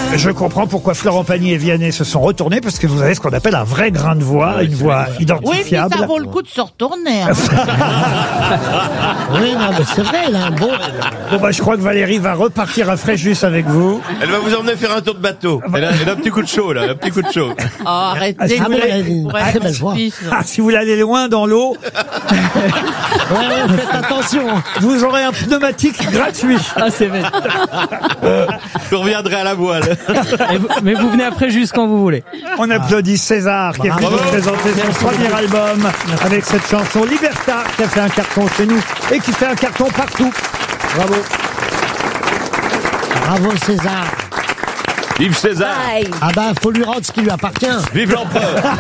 Je comprends pourquoi Florent Pagny et Vianney se sont retournés, parce que vous avez ce qu'on appelle un vrai grain de voix, une voix identifiable. Oui, mais ça vaut le coup de se retourner. Oui, non, mais c'est vrai, là. Bon, Bon, je crois que Valérie va repartir à Fréjus avec vous. Elle va vous emmener faire un tour de bateau. Elle a un petit coup de chaud, là, un petit coup de chaud. Oh, arrêtez. si vous mais voulez- elle a une très belle voix. Si vous voulez aller loin dans l'eau, Ouais, faites attention. vous aurez un pneumatique gratuit. Ah, c'est vrai. Je reviendrai à la voile. Mais vous venez après juste quand vous voulez. On applaudit César qui est venu Bravo. nous présenter son premier album avec cette chanson Liberta qui a fait un carton chez nous et qui fait un carton partout. Bravo. Bravo, César. Vive César. Ah bah, faut lui rendre ce qui lui appartient. Vive l'empereur.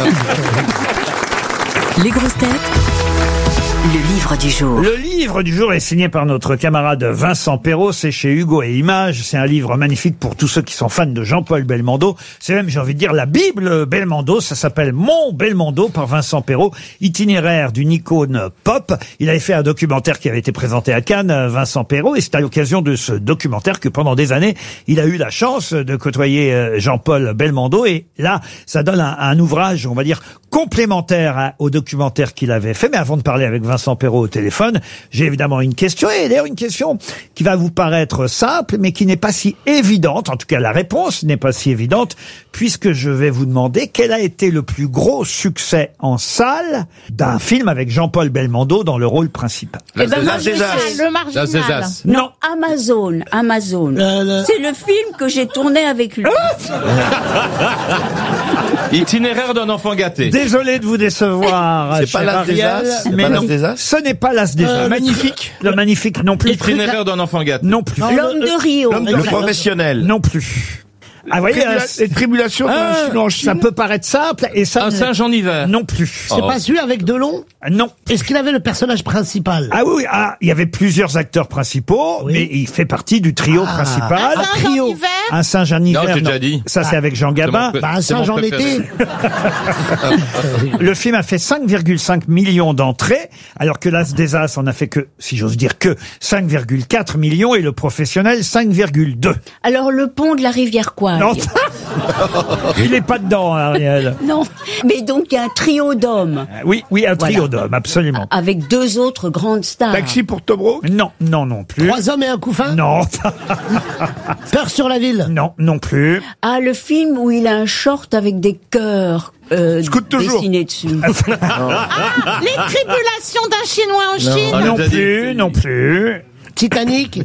Les grosses têtes, le livre du jour. Le livre du jour est signé par notre camarade Vincent Perrault, c'est chez Hugo et Images. C'est un livre magnifique pour tous ceux qui sont fans de Jean-Paul Belmondo. C'est même, j'ai envie de dire, la Bible Belmondo. Ça s'appelle Mon Belmondo par Vincent Perrault, itinéraire d'une icône pop. Il avait fait un documentaire qui avait été présenté à Cannes, Vincent Perrault, et c'est à l'occasion de ce documentaire que pendant des années, il a eu la chance de côtoyer Jean-Paul Belmondo. Et là, ça donne un ouvrage, on va dire, complémentaire au documentaire qu'il avait fait. Mais avant de parler avec Vincent Perrault au téléphone, j'ai évidemment une question, et d'ailleurs une question qui va vous paraître simple, mais qui n'est pas si évidente. En tout cas, la réponse n'est pas si évidente, puisque je vais vous demander quel a été le plus gros succès en salle d'un film avec Jean-Paul Belmondo dans le rôle principal. Eh ben, L'As des As. le marginal. Non. Amazon. C'est le film que j'ai tourné avec lui. Itinéraire d'un enfant gâté. Désolé de vous décevoir. C'est pas cher l'As des Ariel, As. C'est mais pas non, l'As des As. ce n'est pas l'As des As. Magnifique. Le magnifique non plus. Itinéraire d'un enfant gâté. Non plus. L'homme de Rio. Le professionnel. Non plus. Ah, vous voyez, Les tribulations en Chine. ça peut paraître simple et ça Un singe en hiver. non plus. C'est pas celui avec Delon? Non. Est-ce qu'il avait le personnage principal? Ah oui, il y avait plusieurs acteurs principaux, Oui. mais il fait partie du trio principal. Un singe en hiver. Un singe en hiver. j'ai déjà dit. Ça, c'est avec Jean Gabin. Bah, un C'est mon singe en préféré. été. Le film a fait 5,5 millions d'entrées, alors que l'As des As en a fait que, si j'ose dire que, 5,4 millions et le professionnel 5,2. Alors, le pont de la rivière Kwai. Non. Il est pas dedans, Ariel. Non. Mais donc, il y a un trio d'hommes Oui, un trio Voilà. d'hommes, absolument. avec deux autres grandes stars. Taxi pour Tobruk. Non plus. 3 hommes et un couffin? Non. Peur sur la ville? non plus. Ah, le film où il a un short avec des cœurs Scoot toujours. dessinés dessus. Les tribulations d'un Chinois en Chine. Ah, Non j'ai déjà plus, dit. non plus. Titanic?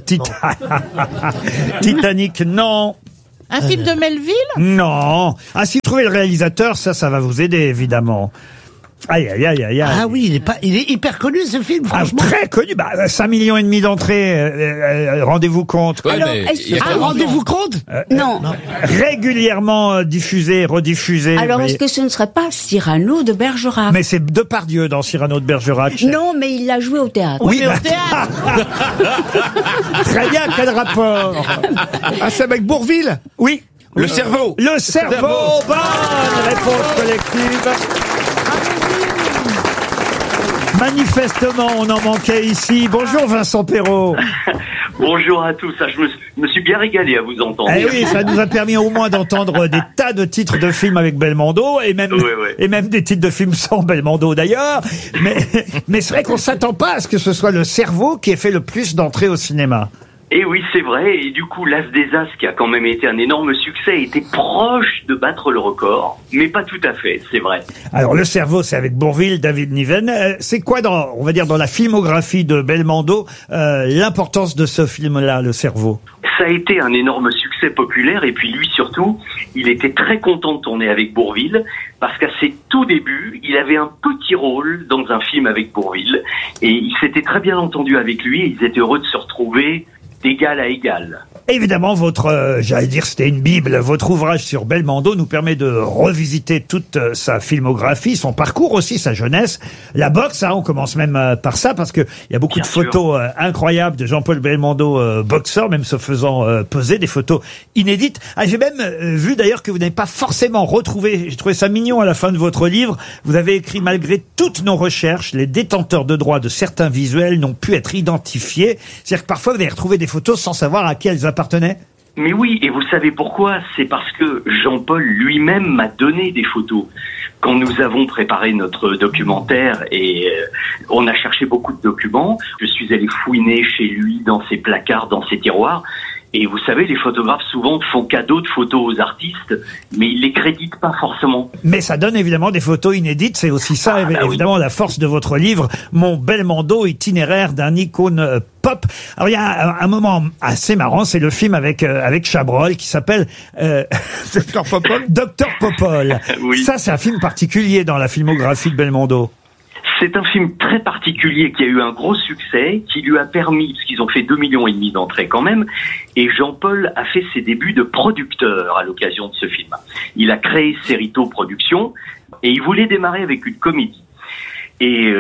Titanic, non. Un film de Melville. Non. Ah, si vous trouvez le réalisateur, ça va vous aider, évidemment. Aïe. Ah oui, il est hyper connu ce film, Ah, franchement. très connu. 5,5 millions d'entrées. Rendez-vous compte. Ouais, Alors, mais est-ce il y a que- pas Rendez-vous compte? Non. Régulièrement diffusé, rediffusé. Alors, vous est-ce voyez. que ce ne serait pas Cyrano de Bergerac? Mais c'est Depardieu dans Cyrano de Bergerac. Non, mais il l'a joué au théâtre. Oui, Au théâtre. très bien, quel rapport? Ah, c'est avec Bourville. Oui. Le cerveau. Le cerveau. Bonne réponse collective. Manifestement, on en manquait ici. Bonjour Vincent Perrault. Bonjour à tous. Je me suis bien régalé à vous entendre. Eh oui, ça nous a permis au moins d'entendre des tas de titres de films avec Belmondo et même, Ouais. et même des titres de films sans Belmondo d'ailleurs. Mais c'est vrai qu'on s'attend pas à ce que ce soit le cerveau qui ait fait le plus d'entrées au cinéma. Et oui, c'est vrai. Et du coup, l'As des As, qui a quand même été un énorme succès, était proche de battre le record. Mais pas tout à fait, c'est vrai. Alors le cerveau, c'est avec Bourville, David Niven. C'est quoi on va dire dans la filmographie de Belmondo, l'importance de ce film-là, le cerveau? Ça a été un énorme succès populaire. Et puis lui, surtout, il était très content de tourner avec Bourville. Parce qu'à ses tout débuts, il avait un petit rôle dans un film avec Bourville. Et il s'était très bien entendu avec lui. Et ils étaient heureux de se retrouver d'égal à égal. Évidemment, j'allais dire, c'était une bible. Votre ouvrage sur Belmondo nous permet de revisiter toute sa filmographie, son parcours aussi, sa jeunesse, la boxe. On commence même par ça parce que il y a beaucoup Bien de photos incroyables de Jean-Paul Belmondo, boxeur, même se faisant peser, des photos inédites. J'ai même vu d'ailleurs que vous n'avez pas forcément retrouvé. J'ai trouvé ça mignon à la fin de votre livre. Vous avez écrit: malgré toutes nos recherches, les détenteurs de droits de certains visuels n'ont pu être identifiés. C'est-à-dire que parfois vous avez retrouvé des photos sans savoir à qui elles appartenaient. Mais oui, et vous savez pourquoi? C'est parce que Jean-Paul lui-même m'a donné des photos. Quand nous avons préparé notre documentaire et on a cherché beaucoup de documents, je suis allé fouiner chez lui dans ses placards, dans ses tiroirs. Et vous savez, les photographes souvent font cadeau de photos aux artistes, mais ils les créditent pas forcément. Mais ça donne évidemment des photos inédites. C'est aussi ça, évidemment, la force de votre livre, Mon Belmondo, itinéraire d'un icône pop. Alors il y a un moment assez marrant, c'est le film avec Chabrol qui s'appelle Dr Popol. Dr Popol. Oui. Ça, c'est un film particulier dans la filmographie de Belmondo. C'est un film très particulier qui a eu un gros succès, qui lui a permis, parce qu'ils ont fait 2,5 millions d'entrées quand même, et Jean-Paul a fait ses débuts de producteur à l'occasion de ce film. Il a créé Cerrito Productions, et il voulait démarrer avec une comédie. Et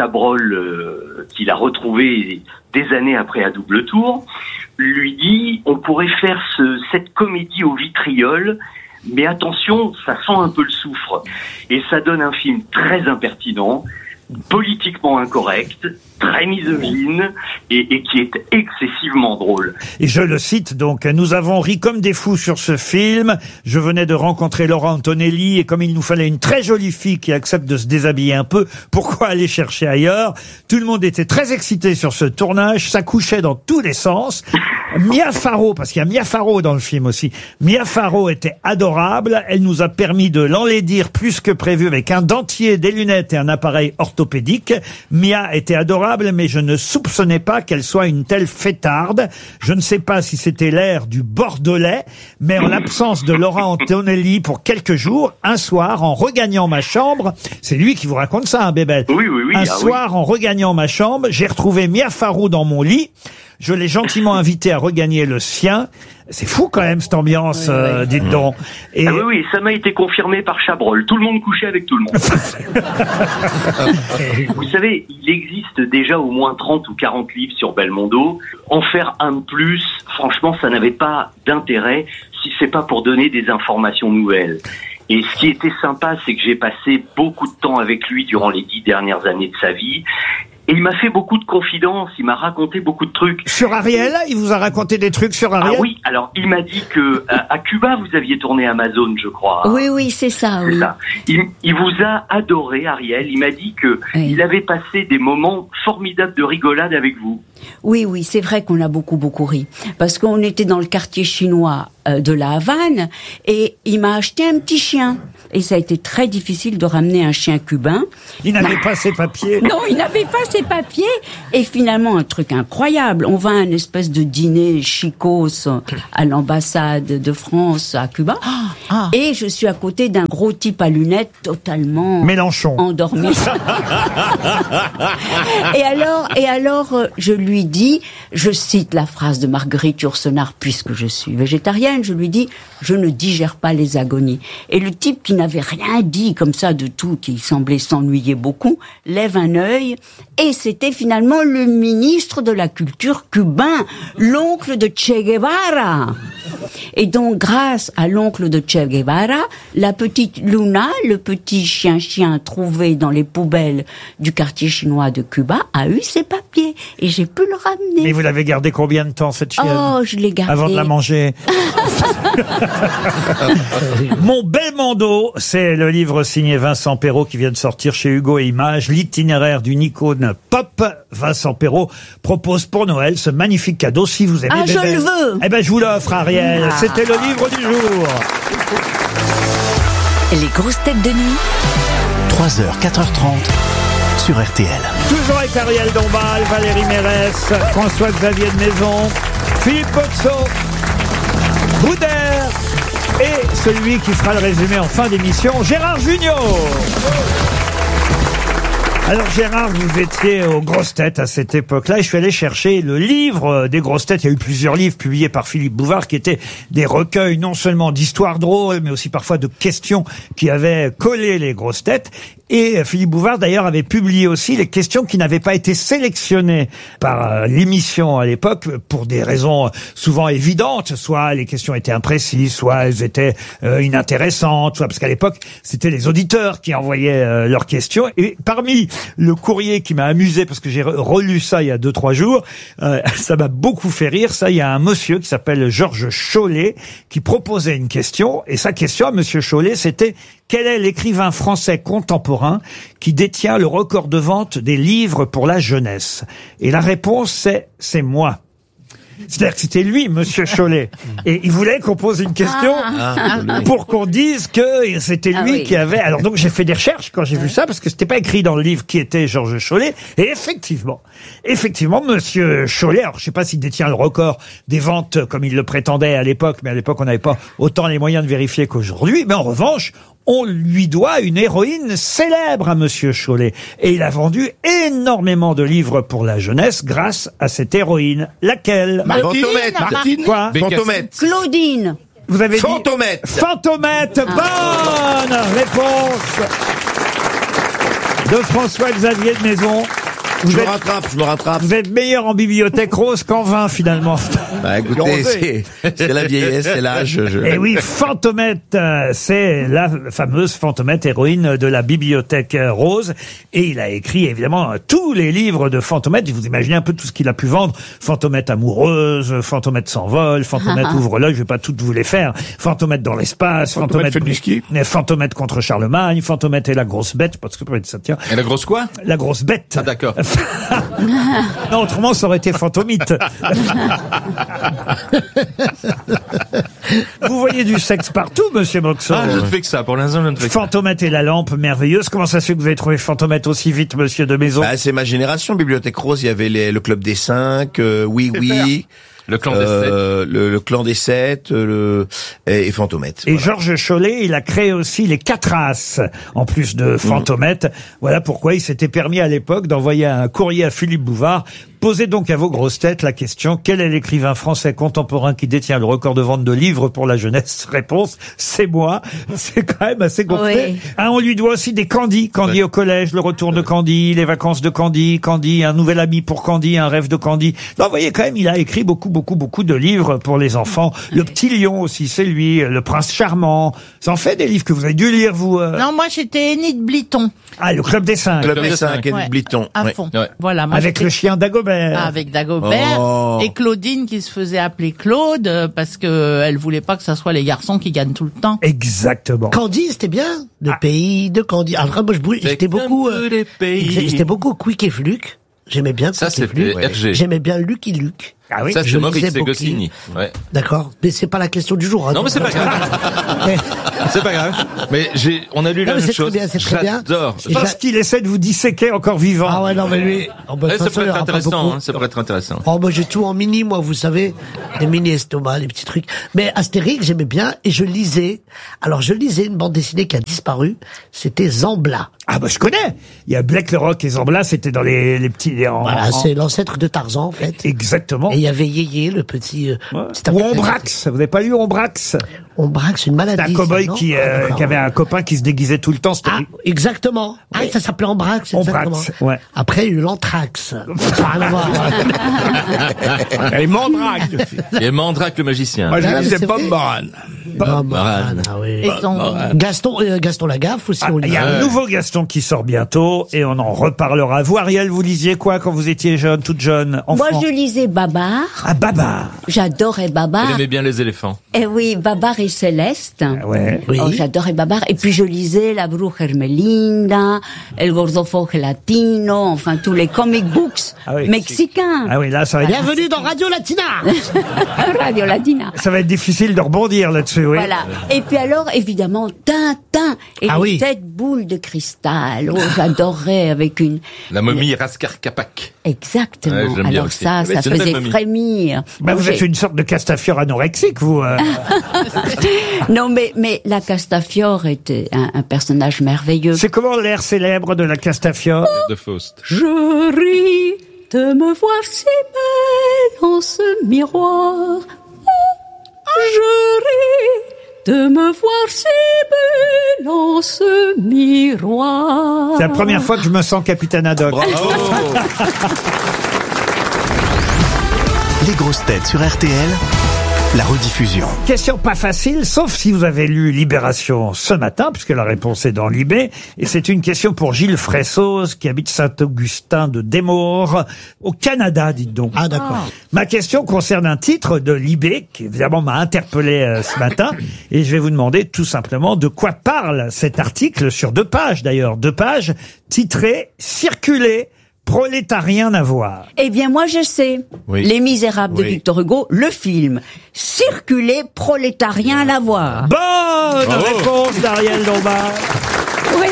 Chabrol, qu'il a retrouvé des années après à double tour, lui dit, on pourrait faire cette comédie au vitriol, mais attention, ça sent un peu le soufre. Et ça donne un film très impertinent, politiquement incorrect, très misogyne et qui est excessivement drôle. Et je le cite donc, nous avons ri comme des fous sur ce film. Je venais de rencontrer Laurent Antonelli et comme il nous fallait une très jolie fille qui accepte de se déshabiller un peu, pourquoi aller chercher ailleurs? Tout le monde était très excité sur ce tournage, ça couchait dans tous les sens. Mia Farrow, parce qu'il y a Mia Farrow dans le film aussi. Mia Farrow était adorable. Elle nous a permis de l'enlaidir plus que prévu avec un dentier, des lunettes et un appareil orthopédique. Mia était adorable, mais je ne soupçonnais pas qu'elle soit une telle fêtarde. Je ne sais pas si c'était l'air du Bordelais, mais en l'absence de Laurent Antonelli pour quelques jours, un soir, en regagnant ma chambre, c'est lui qui vous raconte ça, hein, Bébel. Oui. Un soir, en regagnant ma chambre, j'ai retrouvé Mia Farrow dans mon lit. Je l'ai gentiment invité à regagner le sien. C'est fou quand même cette ambiance, dites donc. Et... Ah oui, ça m'a été confirmé par Chabrol. Tout le monde couchait avec tout le monde. Vous savez, il existe déjà au moins 30 ou 40 livres sur Belmondo. En faire un de plus, franchement, ça n'avait pas d'intérêt si c'est pas pour donner des informations nouvelles. Et ce qui était sympa, c'est que j'ai passé beaucoup de temps avec lui durant les 10 dernières années de sa vie. Et il m'a fait beaucoup de confidences, il m'a raconté beaucoup de trucs. Sur Ariel, il vous a raconté des trucs sur Ariel? Ah oui, alors il m'a dit que à Cuba, vous aviez tourné Amazon, je crois. Oui, c'est ça, oui. C'est ça. Il vous a adoré, Ariel. Il m'a dit que il avait passé des moments formidables de rigolade avec vous. Oui, c'est vrai qu'on a beaucoup ri. Parce qu'on était dans le quartier chinois de la Havane et il m'a acheté un petit chien. Et ça a été très difficile de ramener un chien cubain. Il n'avait pas ses papiers. Non, il n'avait pas ses papiers. Et finalement, un truc incroyable. On va à une espèce de dîner chicos à l'ambassade de France à Cuba. Et je suis à côté d'un gros type à lunettes totalement Mélenchon endormi. Et alors, je lui dis, je cite la phrase de Marguerite Yourcenar, puisque je suis végétarienne, je lui dis, je ne digère pas les agonies. Et le type qui n'avait rien dit comme ça de tout, qui semblait s'ennuyer beaucoup, lève un œil, et c'était finalement le ministre de la Culture cubain, l'oncle de Che Guevara. Et donc, grâce à l'oncle de Che Guevara, la petite Luna, le petit chien trouvé dans les poubelles du quartier chinois de Cuba, a eu ses papiers. Et j'ai pu le ramener. Mais vous l'avez gardé combien de temps, cette chienne? Oh, je l'ai gardée. Avant de la manger. Mon Belmondo, c'est le livre signé Vincent Perrault qui vient de sortir chez Hugo et Images, l'itinéraire d'une icône pop. Vincent Perrault propose pour Noël ce magnifique cadeau si vous aimez. Ah, je le veux. Eh ben, je vous l'offre, Ariel. C'était le livre du jour. Les grosses têtes de nuit. 3h, 4h30 sur RTL. Toujours avec Ariel Dombal, Valérie Mérès, François-Xavier de Maison, Philippe Boxot, Boudère et celui qui fera le résumé en fin d'émission, Gérard Junior. Alors Gérard, vous étiez aux grosses têtes à cette époque-là et je suis allé chercher le livre des grosses têtes. Il y a eu plusieurs livres publiés par Philippe Bouvard qui étaient des recueils non seulement d'histoires drôles mais aussi parfois de questions qui avaient collé les grosses têtes. Et Philippe Bouvard, d'ailleurs, avait publié aussi les questions qui n'avaient pas été sélectionnées par l'émission à l'époque pour des raisons souvent évidentes. Soit les questions étaient imprécises, soit elles étaient inintéressantes, soit parce qu'à l'époque, c'était les auditeurs qui envoyaient leurs questions. Et parmi le courrier qui m'a amusé, parce que j'ai relu ça il y a 2-3 jours, ça m'a beaucoup fait rire. Ça, il y a un monsieur qui s'appelle Georges Chollet qui proposait une question. Et sa question à monsieur Chollet, c'était: quel est l'écrivain français contemporain qui détient le record de vente des livres pour la jeunesse? Et la réponse, c'est moi. C'est-à-dire que c'était lui, monsieur Chollet. Et il voulait qu'on pose une question pour qu'on dise que c'était lui qui avait... Alors donc j'ai fait des recherches quand j'ai vu ça, parce que c'était pas écrit dans le livre qui était Georges Chollet. Et effectivement, monsieur Chollet, alors je sais pas s'il détient le record des ventes comme il le prétendait à l'époque, mais à l'époque on n'avait pas autant les moyens de vérifier qu'aujourd'hui. Mais en revanche, on lui doit une héroïne célèbre à monsieur Chollet. Et il a vendu énormément de livres pour la jeunesse grâce à cette héroïne. Laquelle? Martine. Quoi? Fantomette. Claudine. Vous avez Fantomette. dit Fantomette. Bonne réponse de François-Xavier de Maison. Je me rattrape. Vous êtes meilleur en bibliothèque rose qu'en vin, finalement. Bah écoutez, c'est la vieillesse, c'est l'âge. Et oui, Fantomette, c'est la fameuse Fantomette, héroïne de la bibliothèque rose. Et il a écrit, évidemment, tous les livres de Fantomette. Vous imaginez un peu tout ce qu'il a pu vendre. Fantomette amoureuse, Fantomette s'envole, Fantomette ouvre l'œil, je vais pas toutes vous les faire. Fantomette dans l'espace, Fantomette fait du ski. Fantomette contre Charlemagne, Fantomette et la grosse bête, parce que ça tient. Et la grosse quoi? La grosse bête. Ah d'accord. Non, autrement, ça aurait été Fantomite. Vous voyez du sexe partout, monsieur Moxon. Je ne fais que ça. Pour l'instant, je ne fais que ça. Fantomette et la lampe merveilleuse. Comment ça se fait que vous avez trouvé Fantomette aussi vite, monsieur de Maison? C'est ma génération. Bibliothèque Rose, il y avait le Club des 5, oui. Le clan des 7. Le clan des 7, et Fantomette. Et voilà. Georges Chollet, il a créé aussi les 4 As, en plus de Fantomette. Voilà pourquoi il s'était permis à l'époque d'envoyer un courrier à Philippe Bouvard. Posez donc à vos grosses têtes la question: quel est l'écrivain français contemporain qui détient le record de vente de livres pour la jeunesse? Réponse: c'est moi. C'est quand même assez gonflé. Oui. On lui doit aussi des Candy. Candy au collège, le retour de Candy, les vacances de Candy, Candy, un nouvel ami pour Candy, un rêve de Candy. Non, vous voyez quand même, il a écrit beaucoup de livres pour les enfants. Le Petit Lion aussi, c'est lui. Le Prince Charmant. Ça en fait des livres que vous avez dû lire, vous. Non, moi j'étais Enid Bliton. Ah, le Club des 5. Club des 5, Enid Bliton. À fond. Ouais. Voilà. Moi, avec le chien Dagobert. Avec Dagobert et Claudine qui se faisait appeler Claude parce que elle voulait pas que ça soit les garçons qui gagnent tout le temps. Exactement. Candy, c'était bien. Le pays de Candy. Alors moi, j'étais beaucoup Quick et Fluke. J'aimais bien ça, Quick et Fluke. RG. J'aimais bien Lucky Luke. Ah oui. Ça, c'est Maurice Goscinny. Ouais. D'accord. Mais c'est pas la question du jour. Hein, non, mais c'est pas grave. C'est pas grave. Mais on a lu la même chose. C'est très bien. J'adore. Parce qu'il essaie de vous disséquer encore vivant. Ah ouais, non, mais lui. Ça pourrait être intéressant, ça pourrait être intéressant. Oh, moi, j'ai tout en mini, moi, vous savez. Les mini estomacs, les petits trucs. Mais Astérix, j'aimais bien, et je lisais. Alors, je lisais une bande dessinée qui a disparu. C'était Zambla. Ah, bah, je connais. Il y a Black le Rock et Zambla, c'était dans les petits, voilà, c'est l'ancêtre de Tarzan, en fait. Exactement. Et il y avait Yéyé, le petit, ou Ombrax. Vous n'avez pas lu Ombrax? Ombrax, une maladie. C'est un cow-boy qui avait un copain qui se déguisait tout le temps. Exactement. Ouais. Ah, ça s'appelait Ombrax, exactement. Ombrax, ouais. Après, il y a eu l'anthrax. Ça n'a rien à voir. Et Mandrake. Et Mandrake le magicien. Moi, je disais Bob Moran. Bob Moran, ah oui. Gaston Lagaffe aussi. Il y a un nouveau Gaston qui sort bientôt et on en reparlera. Vous, Ariel, vous lisiez quoi quand vous étiez jeune, toute jeune, enfant? Moi, je lisais Babar. Ah, Babar. J'adorais Babar. Elle aimait bien les éléphants. Eh oui, Babar et Céleste. Ah ouais. Oui. Oh, j'adorais Babar. Et puis, je lisais La Bruja Hermelinda, El Gordofo Gelatino, enfin, tous les comic books mexicains. Ah oui, là, ça va être... Bienvenue dans Radio Latina. Radio Latina. Ça va être difficile de rebondir là-dessus, oui. Voilà. Et puis alors, évidemment, Tintin et les 7 boules de cristal. Oh, j'adorais avec une... La momie Raskar Kapak. Exactement. Ouais, j'aime bien alors aussi. ça faisait frémir. Bah, vous êtes une sorte de Castafiore anorexique, vous. Non, mais la Castafiore était un personnage merveilleux. C'est comment l'air célèbre de la Castafiore? De Faust. Je ris de me voir si belle dans ce miroir. Oh, je ris de me voir si belle lance miroir. C'est la première fois que je me sens Capitaine Haddock. Les grosses têtes sur RTL, la rediffusion. Question pas facile, sauf si vous avez lu Libération ce matin, puisque la réponse est dans Libé. Et c'est une question pour Gilles Fressoz, qui habite Saint-Augustin de Desmaures, au Canada, dites donc. Ah, d'accord. Ma question concerne un titre de Libé, qui évidemment m'a interpellé ce matin. Et je vais vous demander tout simplement de quoi parle cet article, sur 2 pages d'ailleurs, 2 pages, titré « Circuler ». Prolétarien à voir. Eh bien, moi, je sais. Oui. Les Misérables de Oui. Victor Hugo, le film. Circuler, prolétarien à voir. Bonne réponse d'Ariel Dombal. Oui.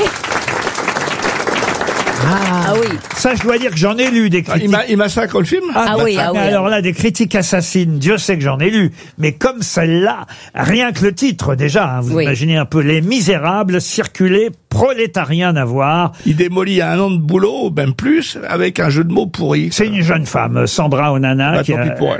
Ah oui. Ça, je dois dire que j'en ai lu des critiques. Il massacre le film? Ah oui, ah oui. Mais alors là, des critiques assassines, Dieu sait que j'en ai lu. Mais comme celle-là, rien que le titre, déjà, hein, vous Oui. imaginez un peu, Les Misérables, circuler, prolétarien à voir. Il démolit un an de boulot, même plus, avec un jeu de mots pourri. C'est une jeune femme, Sandra Onana, Bah, qui tant pis pour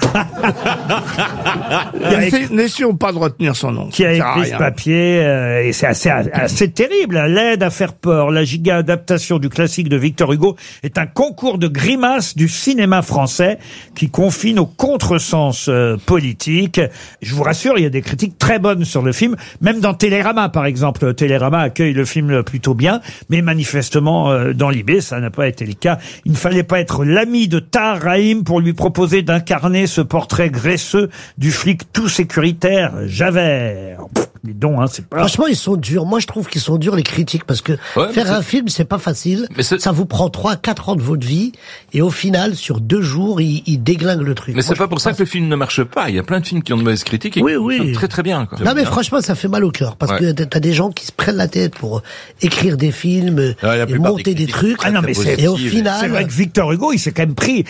elle. N'essayons pas de retenir son nom. qui a Ça sert à écrit ce rien. papier, et c'est assez terrible. L'aide à faire peur, la giga adaptation du classique de Victor Hugo est un concours de grimaces du cinéma français qui confine au contresens politique. Je vous rassure, il y a des critiques très bonnes sur le film, même dans Télérama par exemple. Télérama accueille le film plutôt bien, mais manifestement dans Libé, ça n'a pas été le cas. Il ne fallait pas être l'ami de Tahar Rahim pour lui proposer d'incarner ce portrait graisseux du flic tout sécuritaire Javert. Les dons, hein, c'est pas... Franchement, ils sont durs. Moi, je trouve qu'ils sont durs, les critiques, parce que faire un film, c'est pas facile. Ça vous prend 3-4 ans de votre vie, et au final, sur 2 jours, ils déglinguent le truc. Mais c'est pas pour ça que le film ne marche pas. Il y a plein de films qui ont de mauvaises critiques et qui fonctionnent très très bien, quoi. Non, mais franchement, ça fait mal au cœur, parce que t'as des gens qui se prennent la tête pour écrire des films, et monter des trucs. Ah non, mais et au final... c'est vrai que Victor Hugo, il s'est quand même pris...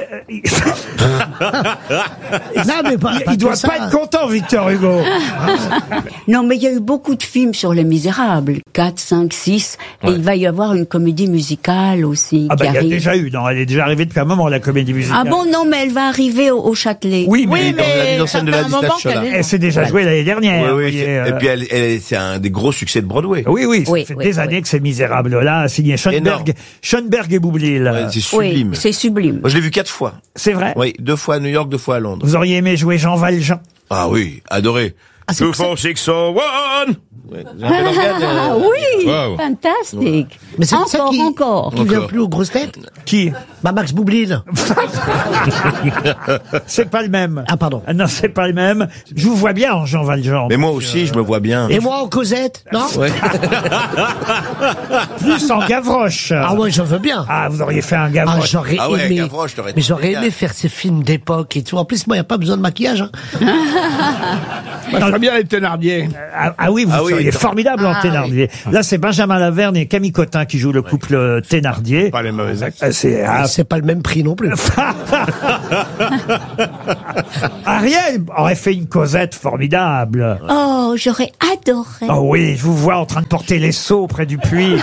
Non, mais il doit pas être content, Victor Hugo. Non, mais il y a eu beaucoup de films sur Les Misérables. 4, 5, 6. Et il va y avoir une comédie musicale aussi. Ah qui bah, il y a arrive. déjà eu, non, elle est déjà arrivée depuis un moment, la comédie musicale. Ah bon, non, mais elle va arriver au Châtelet. Oui, mais, dans la mise en scène de la Chola. elle s'est déjà jouée l'année dernière. Oui, oui, vous voyez, et puis c'est un des gros succès de Broadway. Oui, ça fait des années que ces Misérables-là, signé Schoenberg et Boublil. Ouais, c'est sublime. Oui, c'est sublime. Moi, je l'ai vu 4 fois. C'est vrai? Oui, 2 fois à New York, 2 fois à Londres. Vous auriez aimé jouer Jean Valjean? Ah oui, adoré. 24601. Ah oui, fantastique. Mais c'est pour ça encore. qu'il vient plus aux grosses têtes. Qui? Bah, Max Boublil. C'est pas le même. Ah, pardon. Ah non, c'est pas le même. Je vous vois bien en Jean Valjean. Mais moi aussi, je me vois bien. Et moi en Cosette, non? Ouais. Plus en Gavroche. Ah ouais, j'en veux bien. Ah, vous auriez fait un Ah, Gavroche. j'aurais Ah ouais, aimé. Gavroche, t'aurais Mais été j'aurais bien. aimé faire ces films d'époque et tout. En plus, moi, il n'y a pas besoin de maquillage. Hein. Moi, j'aime bien les Thénardier. Ah oui, vous seriez formidable en Thénardier. Là, c'est Benjamin Laverne et Camille Cotin qui jouent le couple Thénardier. Pas les mauvais acteurs. C'est pas le même prix non plus. Ariel aurait fait une Cosette formidable. Oh, j'aurais adoré. Oh oui, je vous vois en train de porter les seaux près du puits.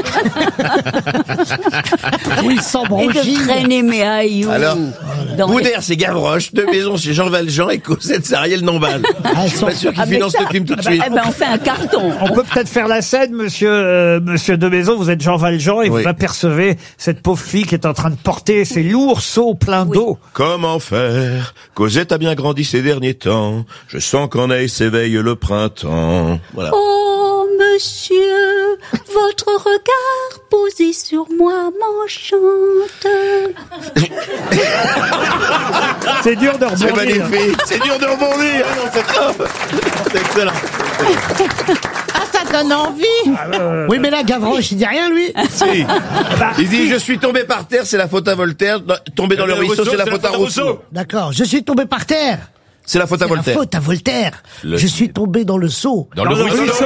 Oui, sans Et bronchine. de traîner mes haillons. Alors, dans les- Boudère, c'est Gavroche, Deux Maisons, c'est Jean Valjean, et Cosette, c'est Ariel Dombal. Je suis pas sûr qu'il Avec finance ça, le film tout de eh ben, suite. eh ben, on fait un carton. On peut peut-être faire la scène, monsieur de Maison, vous êtes Jean Valjean et Oui. vous apercevez cette pauvre fille qui est en train de porter ses lourds seaux pleins d'eau. Comment faire? Cosette a bien grandi ces derniers temps. Je sens qu'en elle s'éveille le printemps. Voilà. Oh, monsieur, votre regard posé sur moi m'enchante. C'est dur de C'est rebondir. magnifique. C'est dur de rebondir. Ah non, c'est top. C'est excellent. Ah, ça donne envie. Oui, mais là, Gavroche, il dit rien, lui. Si. Il dit, je suis tombé par terre, c'est la faute à Voltaire. Tombé dans le ruisseau, c'est la faute à Rousseau. D'accord. Je suis tombé par terre. C'est la faute à C'est la Voltaire. faute à Voltaire. Je suis tombé dans le seau. Dans le ruisseau.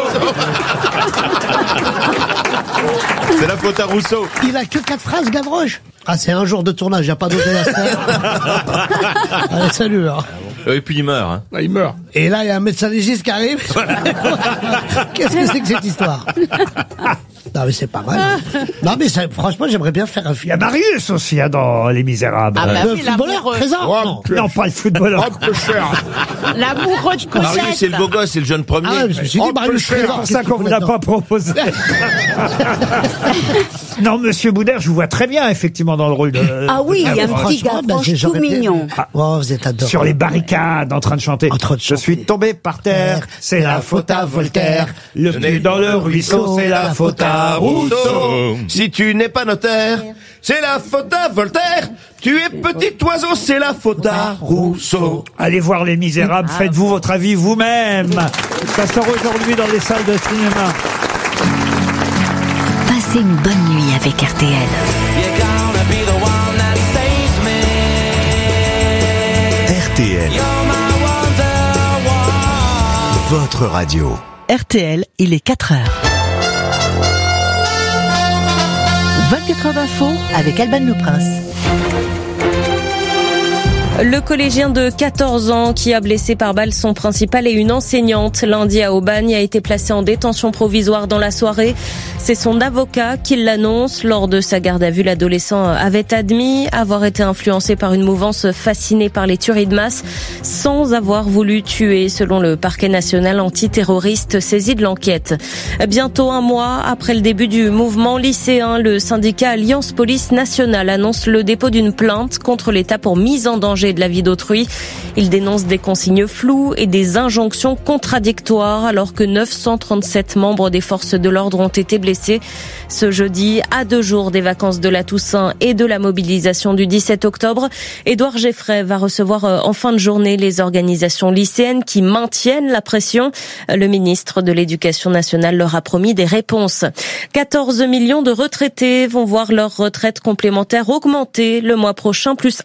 C'est la faute à Rousseau. Il a que 4 phrases, Gavroche. Ah, c'est un jour de tournage, il n'y a pas d'autre à faire. Allez, salut. Hein. Et puis il meurt. Hein. Là, il meurt. Et là, il y a un médecin légiste qui arrive. Qu'est-ce que c'est que cette histoire? Non, mais c'est pas mal. Non, mais franchement, j'aimerais bien faire un Il y film. a Marius aussi dans Les Misérables. Ah bah Le oui, footballeur, l'amoureux. présent. Non, pas le footballeur. L'amoureux de Cosette. Marius, c'est le beau gosse, c'est le jeune premier. Ah ouais, je me suis dit, Marius C'est présent. pour ça qu'on vous l'a pas proposé. Non, Monsieur Boudère, je vous vois très bien, effectivement, dans le rôle de... Ah oui, il y a un petit Franchement, ben, garçon tout j'aurais bien mignon. aimé. Oh, vous êtes adorable. Sur les barricades, en train de chanter. En train de Je chanter. suis tombé par terre, c'est la faute à Voltaire. Le cul dans le ruisseau, c'est la faute à Rousseau. Si tu n'es pas notaire, c'est la faute à Voltaire. Tu es petit oiseau, c'est la faute à Rousseau. Allez voir Les Misérables, faites-vous votre avis vous-même. Ça sort aujourd'hui dans les salles de cinéma. Passez une bonne nuit avec RTL. RTL. Votre radio. RTL, il est 4 heures. 24 heures d'info avec Alban Le Prince. Le collégien de 14 ans qui a blessé par balle son principal et une enseignante lundi à Aubagne a été placé en détention provisoire dans la soirée. C'est son avocat qui l'annonce. Lors de sa garde à vue, l'adolescent avait admis avoir été influencé par une mouvance fascinée par les tueries de masse sans avoir voulu tuer, selon le parquet national antiterroriste saisi de l'enquête. Bientôt un mois après le début du mouvement lycéen, le syndicat Alliance Police Nationale annonce le dépôt d'une plainte contre l'État pour mise en danger de la vie d'autrui. Il dénonce des consignes floues et des injonctions contradictoires alors que 937 membres des forces de l'ordre ont été blessés ce jeudi, à 2 jours des vacances de la Toussaint et de la mobilisation du 17 octobre. Édouard Geffray va recevoir en fin de journée les organisations lycéennes qui maintiennent la pression. Le ministre de l'Éducation nationale leur a promis des réponses. 14 millions de retraités vont voir leur retraite complémentaire augmenter le mois prochain, plus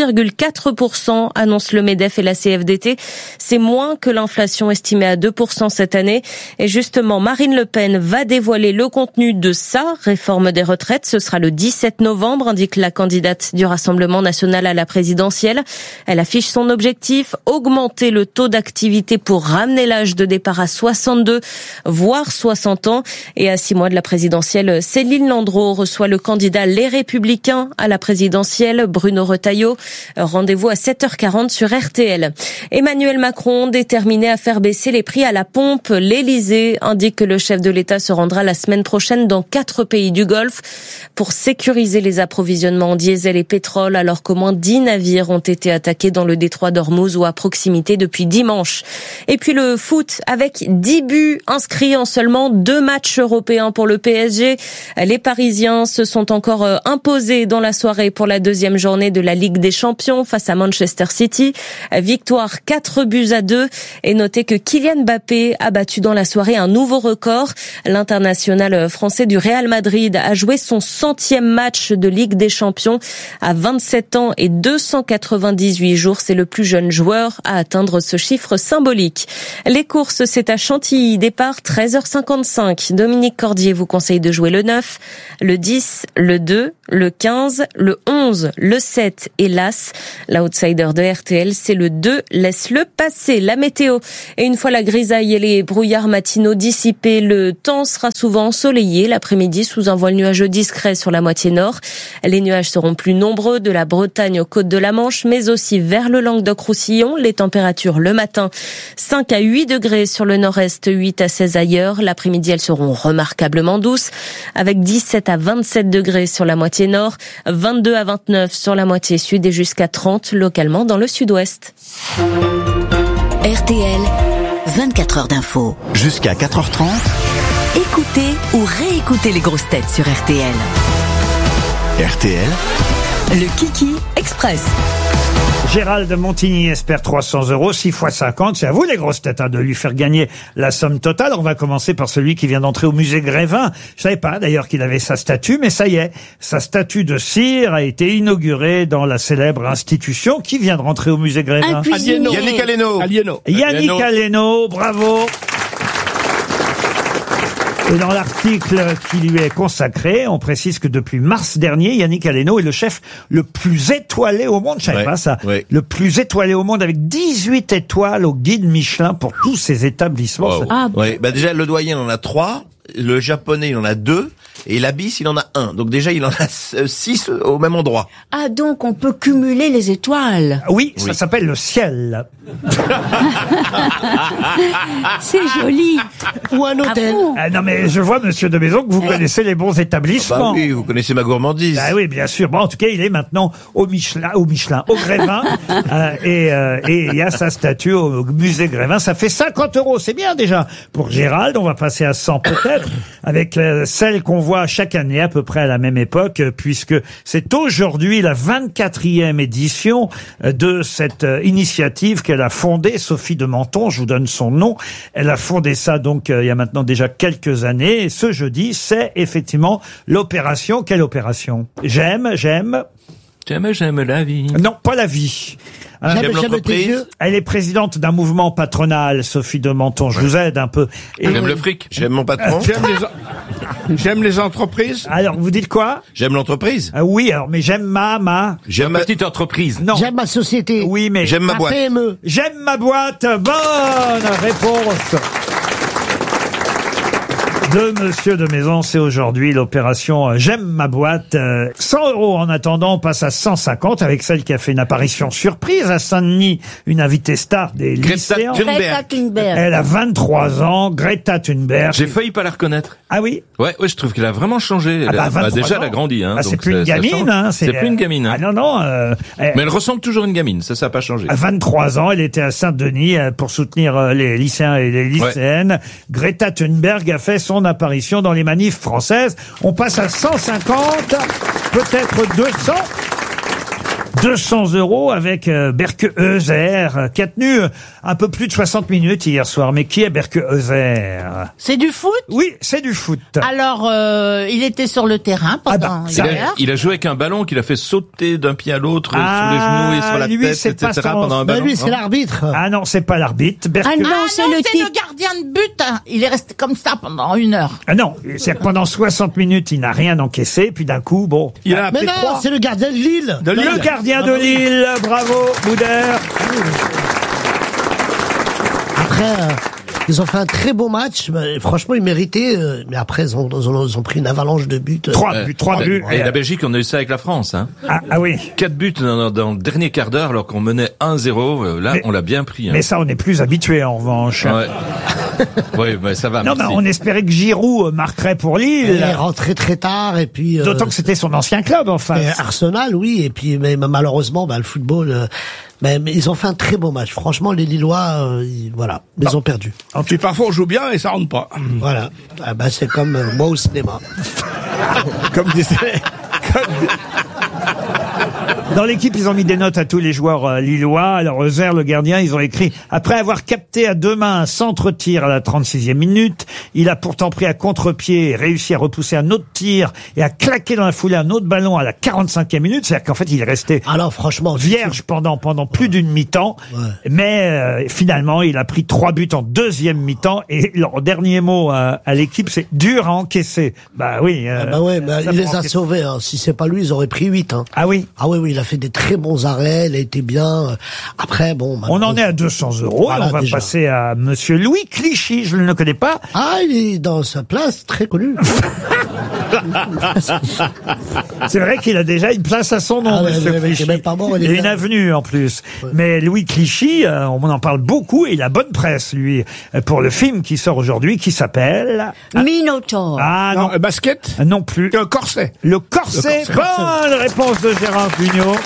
1,4%, annonce le MEDEF et la CFDT. C'est moins que l'inflation estimée à 2% cette année. Et justement, Marine Le Pen va dévoiler le contenu de sa réforme des retraites. Ce sera le 17 novembre, indique la candidate du Rassemblement national à la présidentielle. Elle affiche son objectif, augmenter le taux d'activité pour ramener l'âge de départ à 62, voire 60 ans. Et à 6 mois de la présidentielle, Céline Landreau reçoit le candidat Les Républicains à la présidentielle, Bruno Retailleau. Rendez-vous à 7h40 sur RTL. Emmanuel Macron, déterminé à faire baisser les prix à la pompe. L'Élysée indique que le chef de l'État se rendra la semaine prochaine dans 4 pays du Golfe pour sécuriser les approvisionnements en diesel et pétrole, alors qu'au moins 10 navires ont été attaqués dans le détroit d'Ormuz ou à proximité depuis dimanche. Et puis le foot avec 10 buts inscrits en seulement 2 matchs européens pour le PSG. Les Parisiens se sont encore imposés dans la soirée pour la 2e journée de la Ligue des Champions face à Manchester City. Victoire 4-2. Et notez que Kylian Mbappé a battu dans la soirée un nouveau record. L'international français du Real Madrid a joué son 100e match de Ligue des Champions à 27 ans et 298 jours. C'est le plus jeune joueur à atteindre ce chiffre symbolique. Les courses, c'est à Chantilly. Départ 13h55. Dominique Cordier vous conseille de jouer le 9, le 10, le 2, le 15, le 11, le 7 et l'As. L'outsider de RTL, c'est le 2. Laisse-le passer. La météo. Et une fois la grisaille et les brouillards matinaux dissipés, le temps sera souvent ensoleillé l'après-midi sous un voile nuageux discret sur la moitié nord. Les nuages seront plus nombreux de la Bretagne aux côtes de la Manche, mais aussi vers le Languedoc-Roussillon. Les températures le matin, 5 à 8 degrés sur le nord-est, 8 à 16 ailleurs. L'après-midi, elles seront remarquablement douces, avec 17 à 27 degrés sur la moitié nord, 22 à 29 sur la moitié sud et jusqu'à 30 localement dans le sud-ouest. RTL, 24 heures d'info. Jusqu'à 4h30. Écoutez ou réécoutez les grosses têtes sur RTL. RTL. Le Kiki Express. Gérald de Montigny espère 300 €, 6 x 50. C'est à vous, les grosses têtes, de lui faire gagner la somme totale. On va commencer par celui qui vient d'entrer au musée Grévin. Je savais pas, d'ailleurs, qu'il avait sa statue, mais ça y est. Sa statue de cire a été inaugurée dans la célèbre institution. Qui vient de rentrer au musée Grévin? Yannick Aleno. Yannick Aleno, bravo. Et dans l'article qui lui est consacré, on précise que depuis mars dernier, Yannick Aleno est le chef le plus étoilé au monde. Je savais pas ça. Ouais. Le plus étoilé au monde, avec 18 étoiles au guide Michelin pour tous ses établissements. Wow. Ah, ouais. Bah déjà, le doyen en a 3. Le japonais, il en a 2. Et la bis, il en a 1. Donc déjà, il en a 6 au même endroit. Ah, donc on peut cumuler les étoiles. Oui, ça s'appelle le ciel. C'est joli. Ou un hôtel. bon Non mais je vois, monsieur de Maison, que vous connaissez les bons établissements. Bah oui, vous connaissez ma gourmandise. Ah oui, bien sûr. Bon, en tout cas, il est maintenant au Michelin, au Grévin, et il y a sa statue au musée Grévin. Ça fait 50 €. C'est bien déjà pour Gérald. On va passer à 100 peut-être, avec celle qu'on voit chaque année à peu près à la même époque, puisque c'est aujourd'hui la 24e édition de cette initiative qu'elle a fondée, Sophie de Menton. Je vous donne son nom. Elle a fondé ça donc il y a maintenant déjà quelques années. Et ce jeudi, c'est effectivement l'opération. Quelle opération? J'aime la vie. Non, pas la vie. J'aime l'entreprise. Elle est présidente d'un mouvement patronal, Sophie de Menton. Je vous aide un peu. Et J'aime le fric. J'aime mon patron. J'aime les entreprises. alors, vous dites quoi? J'aime l'entreprise. Oui, alors, mais j'aime J'aime ma... Petite entreprise. Non. J'aime ma société. Oui, mais J'aime ma Ma boîte. PME. j'aime ma boîte. Bonne réponse de monsieur de Maison. C'est aujourd'hui l'opération J'aime ma boîte. 100 € en attendant, on passe à 150 avec celle qui a fait une apparition surprise à Saint-Denis, une invitée star des lycéens. Greta Thunberg. Elle a 23 ans, Greta Thunberg. J'ai failli pas la reconnaître. Ah oui? Ouais, je trouve qu'elle a vraiment changé. Ah bah, 23 déjà, ans. elle a grandi. Hein, Ah, c'est donc plus une ça gamine, change. hein, C'est plus une gamine. Hein. Ah non, Mais elle ressemble toujours à une gamine. Ça n'a pas changé. à 23 ans, elle était à Saint-Denis pour soutenir les lycéens et les lycéennes. Greta Thunberg a fait son apparition dans les manifs françaises. On passe à 150, peut-être 200. 200 € avec Berke Euser, qui a tenu un peu plus de 60 minutes hier soir. Mais qui est Berke Euser? C'est du foot? Oui, c'est du foot. Alors, il était sur le terrain pendant hier. Il a joué avec un ballon qu'il a fait sauter d'un pied à l'autre, sur les genoux et sur la lui, tête, c'est etc. pas son- pendant un Ben ballon. lui, c'est l'arbitre. Ah non, c'est pas l'arbitre. Berke... Ah non, Ah c'est non, le c'est type. le gardien de but. Hein. Il est resté comme ça pendant 1 heure. Ah non, c'est que pendant 60 minutes, il n'a rien encaissé, puis d'un coup, bon... Il a Mais appelé non, 3. c'est le gardien de Lille. Le gardien de Lille, bravo, Boudère. Après, ils ont fait un très beau match. Mais franchement, ils méritaient. Mais après, ils ont pris une avalanche de buts. 3 buts. Et la Belgique, on a eu ça avec la France. Hein. Ah oui. 4 buts dans le dernier quart d'heure, alors qu'on menait 1-0. Là, Mais- on l'a bien pris. Hein. Mais ça, on est plus habitué en revanche. Ouais. Oui, mais ça va. Non, mais merci. on espérait que Giroud marquerait pour Il Lille. est rentré très tard et puis. D'autant que c'était son ancien club, en et face. Arsenal, oui. Et puis, mais malheureusement, le football. Mais ils ont fait un très beau match. Franchement, les Lillois, voilà, ils ont perdu. Puis parfois on joue bien et ça rentre pas. Voilà. Ah bah, c'est comme moi au cinéma. Comme disait. Dans l'équipe, ils ont mis des notes à tous les joueurs lillois. Alors, Euser, le gardien, ils ont écrit « Après avoir capté à deux mains un centre-tir à la 36e minute, il a pourtant pris à contre-pied et réussi à repousser un autre tir et à claquer dans la foulée un autre ballon à la 45e minute. » C'est-à-dire qu'en fait, il est resté Alors, franchement, vierge pendant plus d'une mi-temps. Ouais. Mais finalement, il a pris 3 buts en deuxième mi-temps. Et leur dernier mot à l'équipe, c'est « dur à encaisser ». Bah oui. bah ouais, bah, ça il les pour a encaisser. sauvés. Hein. Si c'est pas lui, ils auraient pris 8. Hein. Ah oui. Ah oui, il a fait des très bons arrêts. Il a été bien. Après, bon. On en est à 200 €. Voilà, On va déjà. passer à monsieur Louis Clichy. Je ne le connais pas. Ah, il est dans sa place, très connu. C'est vrai qu'il a déjà une place à son nom, Ah ouais, monsieur mais Clichy. c'est même pas mort, il Et est une là. avenue en plus. Mais Louis Clichy, on en parle beaucoup et il a bonne presse, lui, pour le film qui sort aujourd'hui, qui s'appelle... Minotaur. Ah non, Basket. non plus. Un corset. Le corset. Bonne réponse de Gérard Jugnot.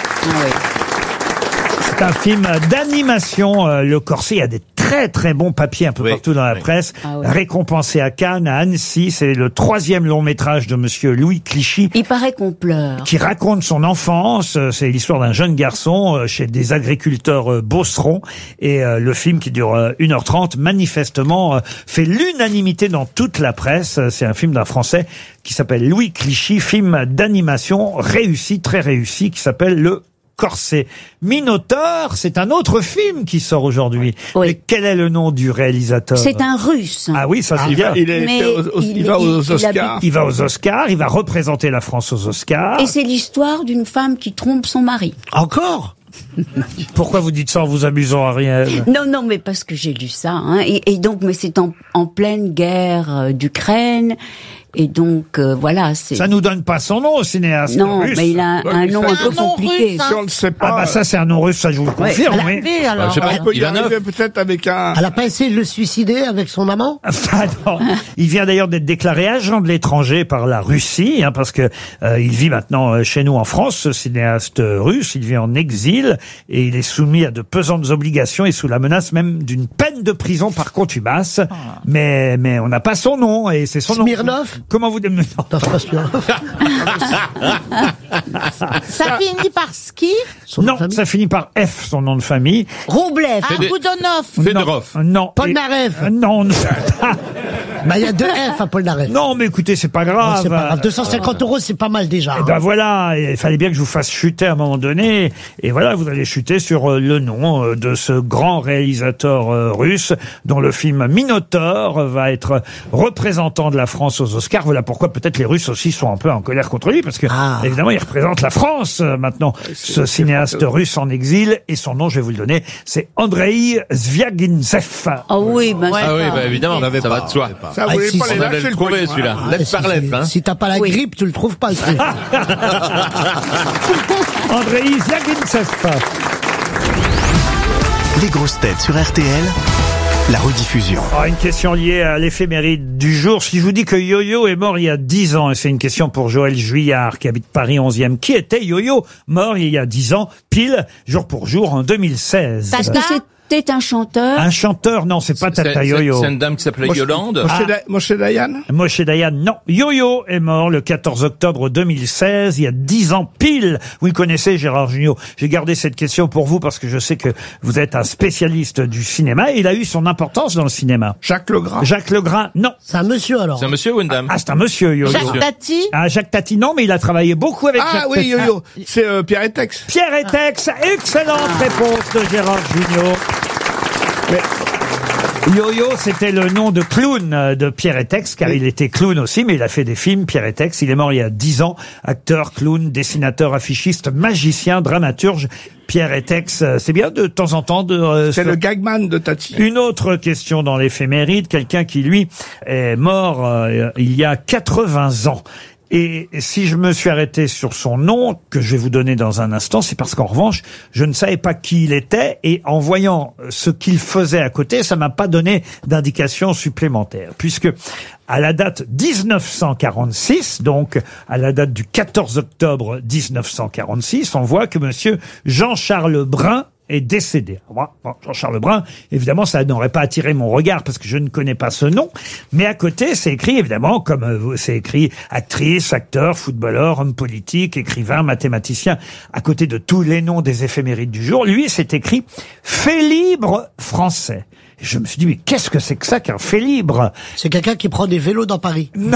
C'est un film d'animation, Le Corset. Il y a des très très bons papiers un peu partout dans la presse. Ah oui. Récompensé à Cannes, à Annecy. C'est le 3e long métrage de monsieur Louis Clichy. Il paraît qu'on pleure. Qui raconte son enfance. C'est l'histoire d'un jeune garçon chez des agriculteurs beaucerons. Et le film qui dure 1h30, manifestement, fait l'unanimité dans toute la presse. C'est un film d'un Français qui s'appelle Louis Clichy, film d'animation réussi, très réussi, qui s'appelle Le Corset. Minotaur, c'est un autre film qui sort aujourd'hui. Oui. Mais quel est le nom du réalisateur? C'est un Russe. Ah oui, ça c'est bien. Il Mais va aux il Oscars. Il va aux Oscars, il va représenter la France aux Oscars. Et c'est l'histoire d'une femme qui trompe son mari. Encore? Pourquoi vous dites ça en vous amusant, Ariel? Non, non, mais parce que j'ai lu ça. Hein. Et donc, mais c'est en pleine guerre d'Ukraine. Et donc, voilà, c'est... Ça nous donne pas son nom au cinéaste Non, russe. mais il a un nom un peu compliqué. Si on ne sait pas. Ah bah ça c'est un nom russe, ça je vous le confirme. Ouais. Oui. Alors. Je sais pas, On peut y Ivanov. arriver peut-être avec un... Elle a pas essayé de le suicider avec son amant? Enfin, non. Il vient d'ailleurs d'être déclaré agent de l'étranger par la Russie, hein, parce que il vit maintenant chez nous en France, ce cinéaste russe. Il vit en exil et il est soumis à de pesantes obligations et sous la menace même d'une peine de prison par contumace. Mais on n'a pas son nom et c'est son Smirnov? nom. Comment vous dites? Non, c'est pas Smirnov. Ça finit par ski. Son nom Non, de famille? ça finit par F, son nom de famille. Roublev. Ah, Goudonov. Fedorov. Non. Polnareff. Non, non. Bah, il y a 2 F à Polnareff. Non, mais écoutez, c'est pas Non, grave. c'est pas grave. 250 €, c'est pas mal déjà. Et ben voilà, il fallait bien que je vous fasse chuter à un moment donné. Et voilà, vous allez chuter sur le nom de ce grand réalisateur russe dont le film Minotaur va être représentant de la France aux Oscars. Voilà pourquoi peut-être les Russes aussi sont un peu en colère contre lui, parce que évidemment il représente la France maintenant, ce cinéaste russe en exil. Et son nom, je vais vous le donner, c'est Andrei Zvyagintsev. Ah oui, bah, Ah oui, bah évidemment, ça va de soi. Ça, vous voulez si, pas si, les On allait lâcher, le trouver, celui-là. Lève par lève, hein. Si t'as pas la grippe, tu le trouves pas, le truc. Andrei Zvyagintsev. Les grosses têtes sur RTL, la rediffusion. Oh, une question liée à l'éphéméride du jour. Si je vous dis que Yo-Yo est mort il y a 10 ans, et c'est une question pour Joël Juillard qui habite Paris 11e. Qui était Yo-Yo, mort il y a 10 ans, pile, jour pour jour, en 2016? Parce que c'était un chanteur. Un chanteur, non, c'est pas Tata Yo-Yo. C'est une dame qui s'appelait Yolande. Moshe Dayan? Moshe Dayan, non. Yo-Yo est mort le 14 octobre 2016, il y a 10 ans pile. Vous le connaissez, Gérard Jugnot. J'ai gardé cette question pour vous parce que je sais que vous êtes un spécialiste du cinéma et il a eu son importance dans le cinéma. Jacques Legras? Jacques Legras, non. C'est un monsieur, alors. C'est un monsieur ou une dame? Ah, c'est un monsieur, Yo-Yo. Jacques Tati. Ah, Jacques Tati, non, mais il a travaillé beaucoup avec Ah Jacques oui, Tati. Yo-Yo. C'est Pierre Etex. Pierre Etex, excellente réponse de Gérard Jugnot. Yo-Yo, c'était le nom de clown de Pierre Etex, car il était clown aussi, mais il a fait des films, Pierre Etex. Il est mort il y a 10 ans. Acteur, clown, dessinateur, affichiste, magicien, dramaturge. Pierre Etex, c'est bien de temps en temps de... C'est le gagman de Tati. Une autre question dans l'éphéméride, quelqu'un qui, lui, est mort il y a 80 ans. Et si je me suis arrêté sur son nom, que je vais vous donner dans un instant, c'est parce qu'en revanche, je ne savais pas qui il était, et en voyant ce qu'il faisait à côté, ça m'a pas donné d'indication supplémentaire. Puisque, à la date 1946, donc à la date du 14 octobre 1946, on voit que monsieur Jean-Charles Brun est décédé. Moi, Jean-Charles Brun, évidemment, ça n'aurait pas attiré mon regard parce que je ne connais pas ce nom. Mais à côté, c'est écrit, évidemment, comme c'est écrit actrice, acteur, footballeur, homme politique, écrivain, mathématicien. À côté de tous les noms des éphémérides du jour, lui, c'est écrit fait libre français. Et je me suis dit, mais qu'est-ce que c'est que ça qu'un fait libre? C'est quelqu'un qui prend des vélos dans Paris. Non.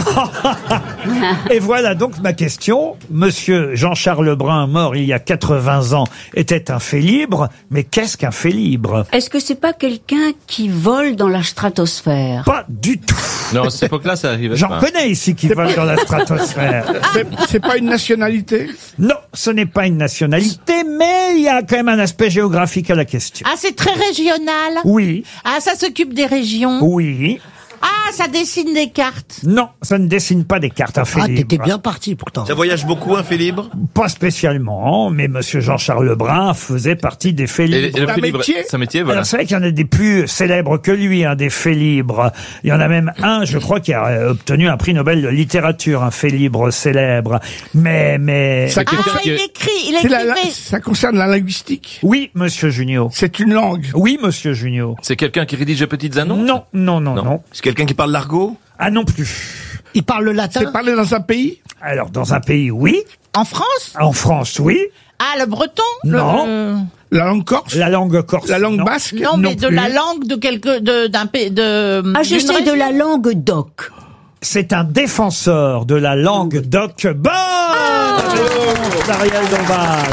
Et voilà donc ma question. Monsieur Jean-Charles Brun, mort il y a 80 ans, était un fait libre. Mais qu'est-ce qu'un fait libre? Est-ce que c'est pas quelqu'un qui vole dans la stratosphère? Pas du tout. Non, à cette époque-là, ça arrivait J'en pas. connais ici qui volent dans la stratosphère. C'est pas une nationalité? Non, ce n'est pas une nationalité, mais il y a quand même un aspect géographique à la question. Ah, c'est très régional. Oui. Ah, ça s'occupe des régions. Oui. Ah, ça dessine des cartes. Non, ça ne dessine pas des cartes, un fait Ah, libre. t'étais bien parti pourtant. Ça voyage beaucoup, un fait libre? Pas spécialement, mais monsieur Jean-Charles Brun faisait partie des faits Et libres. le fait libre, métier c'est un métier, voilà. Alors c'est vrai qu'il y en a des plus célèbres que lui, des faits libres. Il y en a même un, je crois, qui a obtenu un prix Nobel de littérature, un fait libre célèbre. Mais... Ça, Ah, il C'est écrivait. ça concerne la linguistique. Oui, monsieur Junio. C'est une langue. Oui, monsieur Junio. C'est quelqu'un qui rédige des petites annonces? Non. C'est quelqu'un qui parle l'argot? Ah non plus. Il parle le latin. C'est parlé dans un pays? Alors, dans un pays, oui. En France? En France, oui. Ah, le breton? Non. La langue corse? La langue corse. La langue non. basque? Non, mais de plus. la langue d'un pays, Ah, je sais, de la langue d'oc. C'est un défenseur de la langue d'oc. Bonne réponse d'Ariel Dombal.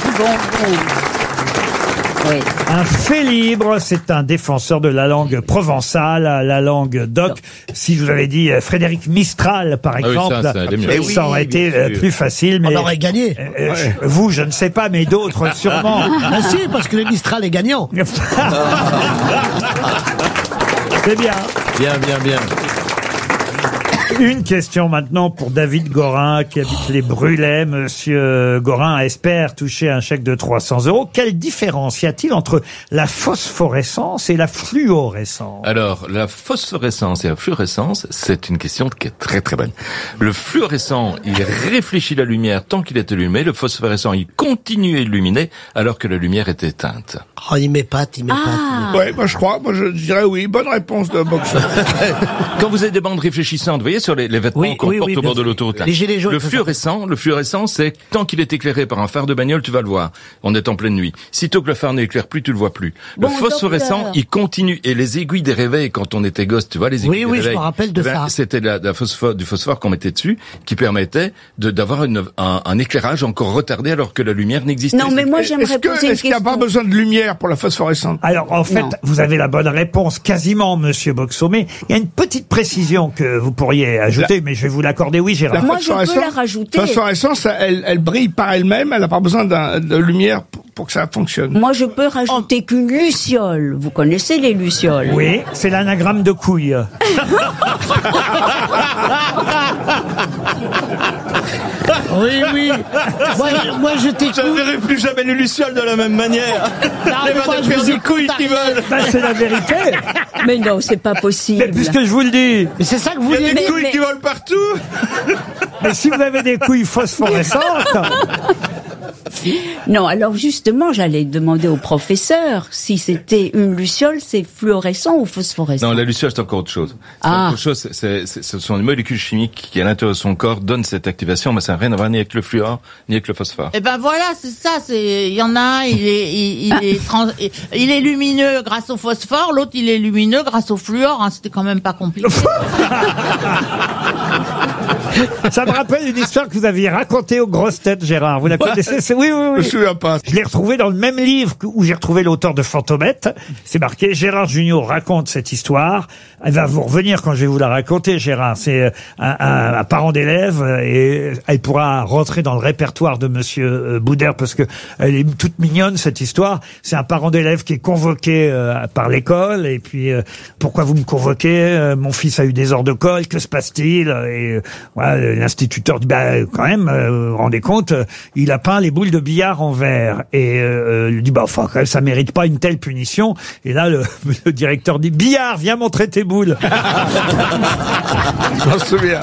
Oui. Un fait libre, c'est un défenseur de la langue provençale, la langue d'oc. Si je vous avais dit Frédéric Mistral, par oui, exemple, ça allait mieux. ça aurait été bien sûr. plus facile. Mais On aurait gagné. Vous, je ne sais pas, mais d'autres sûrement. Ah si, parce que le Mistral est gagnant. C'est bien. Bien. Une question maintenant pour David Gorin qui habite les Brulets. Monsieur Gorin espère toucher un chèque de 300 €. Quelle différence y a-t-il entre la phosphorescence et la fluorescence? Alors, la phosphorescence et la fluorescence, c'est une question qui est très très bonne. Le fluorescent, il réfléchit la lumière tant qu'il est allumé. Le phosphorescent, il continue à illuminer alors que la lumière est éteinte. Oh, il m'épate. Ouais, moi je dirais oui. Bonne réponse de Boxer. Quand vous avez des bandes réfléchissantes, vous voyez sur les vêtements qu'on porte au bord de l'autoroute, là. Les gilets jaunes. Le fluorescent, c'est tant qu'il est éclairé par un phare de bagnole, tu vas le voir. On est en pleine nuit. Sitôt que le phare n'éclaire plus, tu le vois plus. Le phosphorescent, il continue. Et les aiguilles des réveils, quand on était gosse, tu vois, les aiguilles des réveils. Oui, je me rappelle de ça. C'était du phosphore qu'on mettait dessus, qui permettait d'avoir un éclairage encore retardé alors que la lumière n'existait. Non, mais moi j'aimerais poser une question. Est-ce qu'il n'y a pas besoin de lumière pour la phosphorescence? Alors, en fait, vous avez la bonne réponse, quasiment, monsieur Boxo, mais il y a une petite précision que vous pourriez ajouter, mais je vais vous l'accorder, oui, Gérard. Moi, je peux la rajouter. La phosphorescence, elle brille par elle-même, elle n'a pas besoin de lumière pour que ça fonctionne. Moi, je peux rajouter qu'une luciole. Vous connaissez les lucioles? Oui, c'est l'anagramme de couille. Oui. Moi, je t'écoute. Je ne verrai plus jamais les lucioles de la même manière. Les va faire des couilles qui veulent. Ben, c'est la vérité. Mais non, c'est pas possible. Mais puisque je vous le dis. Mais c'est ça que vous Il y a voulez des couilles qui volent partout. Mais si vous avez des couilles phosphorescentes. Non, alors justement, j'allais demander au professeur si c'était une luciole, c'est fluorescent ou phosphorescent. Non, la luciole, c'est encore autre chose. Autre chose, ce sont les molécules chimiques qui, à l'intérieur de son corps, donnent cette activation, mais ça n'a rien à voir ni avec le fluor, ni avec le phosphore. Eh ben voilà, c'est ça, il y en a un, il est lumineux grâce au phosphore, l'autre il est lumineux grâce au fluor, hein, c'était quand même pas compliqué. Ça me rappelle une histoire que vous aviez racontée aux grosses têtes, Gérard. Vous la connaissez? Oui. Je me souviens pas. Je l'ai retrouvé dans le même livre où j'ai retrouvé l'auteur de Fantomette. C'est marqué, Gérard Jugnot raconte cette histoire. Elle va vous revenir quand je vais vous la raconter, Gérard. C'est un parent d'élève et elle pourra rentrer dans le répertoire de monsieur Boudère parce que elle est toute mignonne, cette histoire. C'est un parent d'élève qui est convoqué par l'école et puis pourquoi vous me convoquez? Mon fils a eu des heures de colle, que se passe-t-il? Et voilà, l'instituteur dit quand même, vous vous rendez compte, il a peint les boules de billard en vert et il dit enfin quand même, ça mérite pas une telle punition. Et là le directeur dit billard, viens montrer tes boules. Je m'en souviens.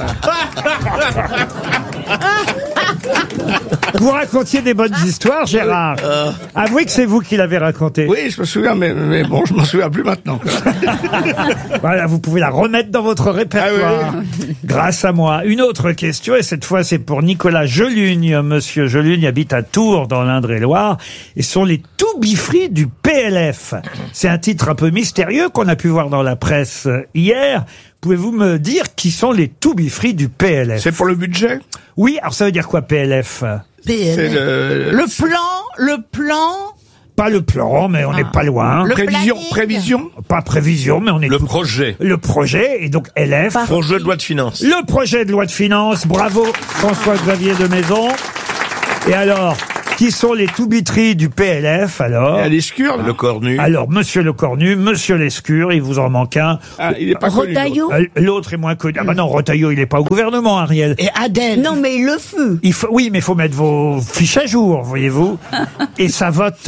Vous racontiez des bonnes histoires, Gérard. Avouez que c'est vous qui l'avez raconté. Oui, je me souviens, mais bon, je m'en souviens plus maintenant. Voilà, vous pouvez la remettre dans votre répertoire. Grâce à moi. Une autre question, et cette fois c'est pour Nicolas Gelugne. Monsieur Gelugne habite à Tours, dans l'Indre-et-Loire, et sont les Toubifris du PLF. C'est un titre un peu mystérieux qu'on a pu voir dans la presse hier. Pouvez-vous me dire qui sont les Toubifris du PLF? C'est pour le budget? Oui, alors ça veut dire quoi, PLF? C'est Le plan. Pas le plan, mais on n'est pas loin. Prévision? Pas prévision, mais on est... Le projet. Le projet, et donc LF. Projet de loi de finances. Le projet de loi de finances. Bravo, François-Xavier de Maison. Et alors, qui sont les Toubifris du PLF, alors? Lescure, Le Cornu. Alors, monsieur Le Cornu, monsieur Lescure, il vous en manque un. Il est pas connu. Retailleau. L'autre est moins connu. Ah bah non, Retailleau, il est pas au gouvernement, Ariel. Et Adèle. Non, mais il le fut. Oui, mais il faut mettre vos fiches à jour, voyez-vous. Et ça vote.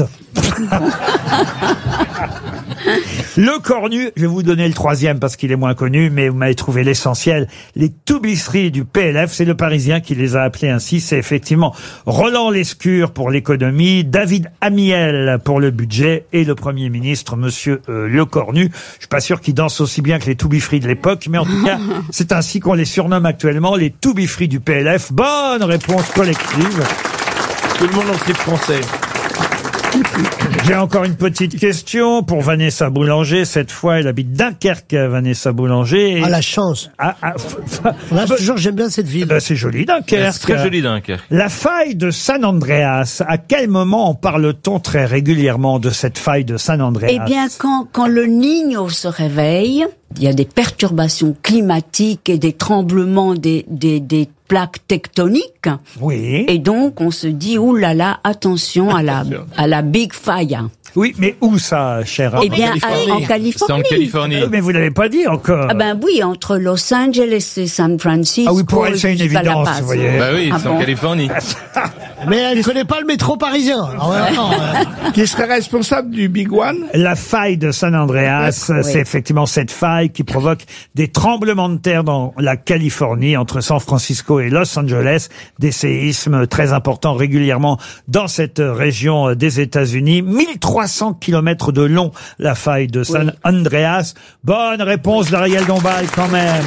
Le Cornu, je vais vous donner le troisième parce qu'il est moins connu, mais vous m'avez trouvé l'essentiel. Les Toubifris du PLF, c'est le Parisien qui les a appelés ainsi. C'est effectivement Roland Lescure pour l'économie, David Amiel pour le budget et le Premier ministre, monsieur Le Cornu. Je suis pas sûr qu'il danse aussi bien que les Toubifris de l'époque, mais en tout cas, c'est ainsi qu'on les surnomme actuellement, les Toubifris du PLF. Bonne réponse collective. Tout le monde en slip français. J'ai encore une petite question pour Vanessa Boulanger. Cette fois, elle habite Dunkerque, Vanessa Boulanger. Ah, la chance. Toujours, j'aime bien cette ville. C'est joli, Dunkerque. C'est très joli, Dunkerque. La faille de San Andreas. À quel moment en parle-t-on très régulièrement de cette faille de San Andreas? Eh bien, quand le Niño se réveille, il y a des perturbations climatiques et des tremblements, des plaque tectonique. Oui. Et donc, on se dit, oulala, attention à la Big Fire. Oui, mais où ça, cher Eh bien, en Californie. C'est en Californie. Mais vous l'avez pas dit encore. Ah ben oui, entre Los Angeles et San Francisco. Ah oui, pour elle, c'est une jusqu'à La évidence, Paz. vous voyez. Bah oui, c'est en Californie. Mais elle ne connaît pas le métro parisien. Alors, non, Qui serait responsable du Big One? La faille de San Andreas, Oui. c'est effectivement cette faille qui provoque des tremblements de terre dans la Californie, entre San Francisco et Los Angeles, des séismes très importants régulièrement dans cette région des États-Unis. 1300 kilomètres de long, la faille de San Andreas. Bonne réponse d'Ariel Dombal quand même.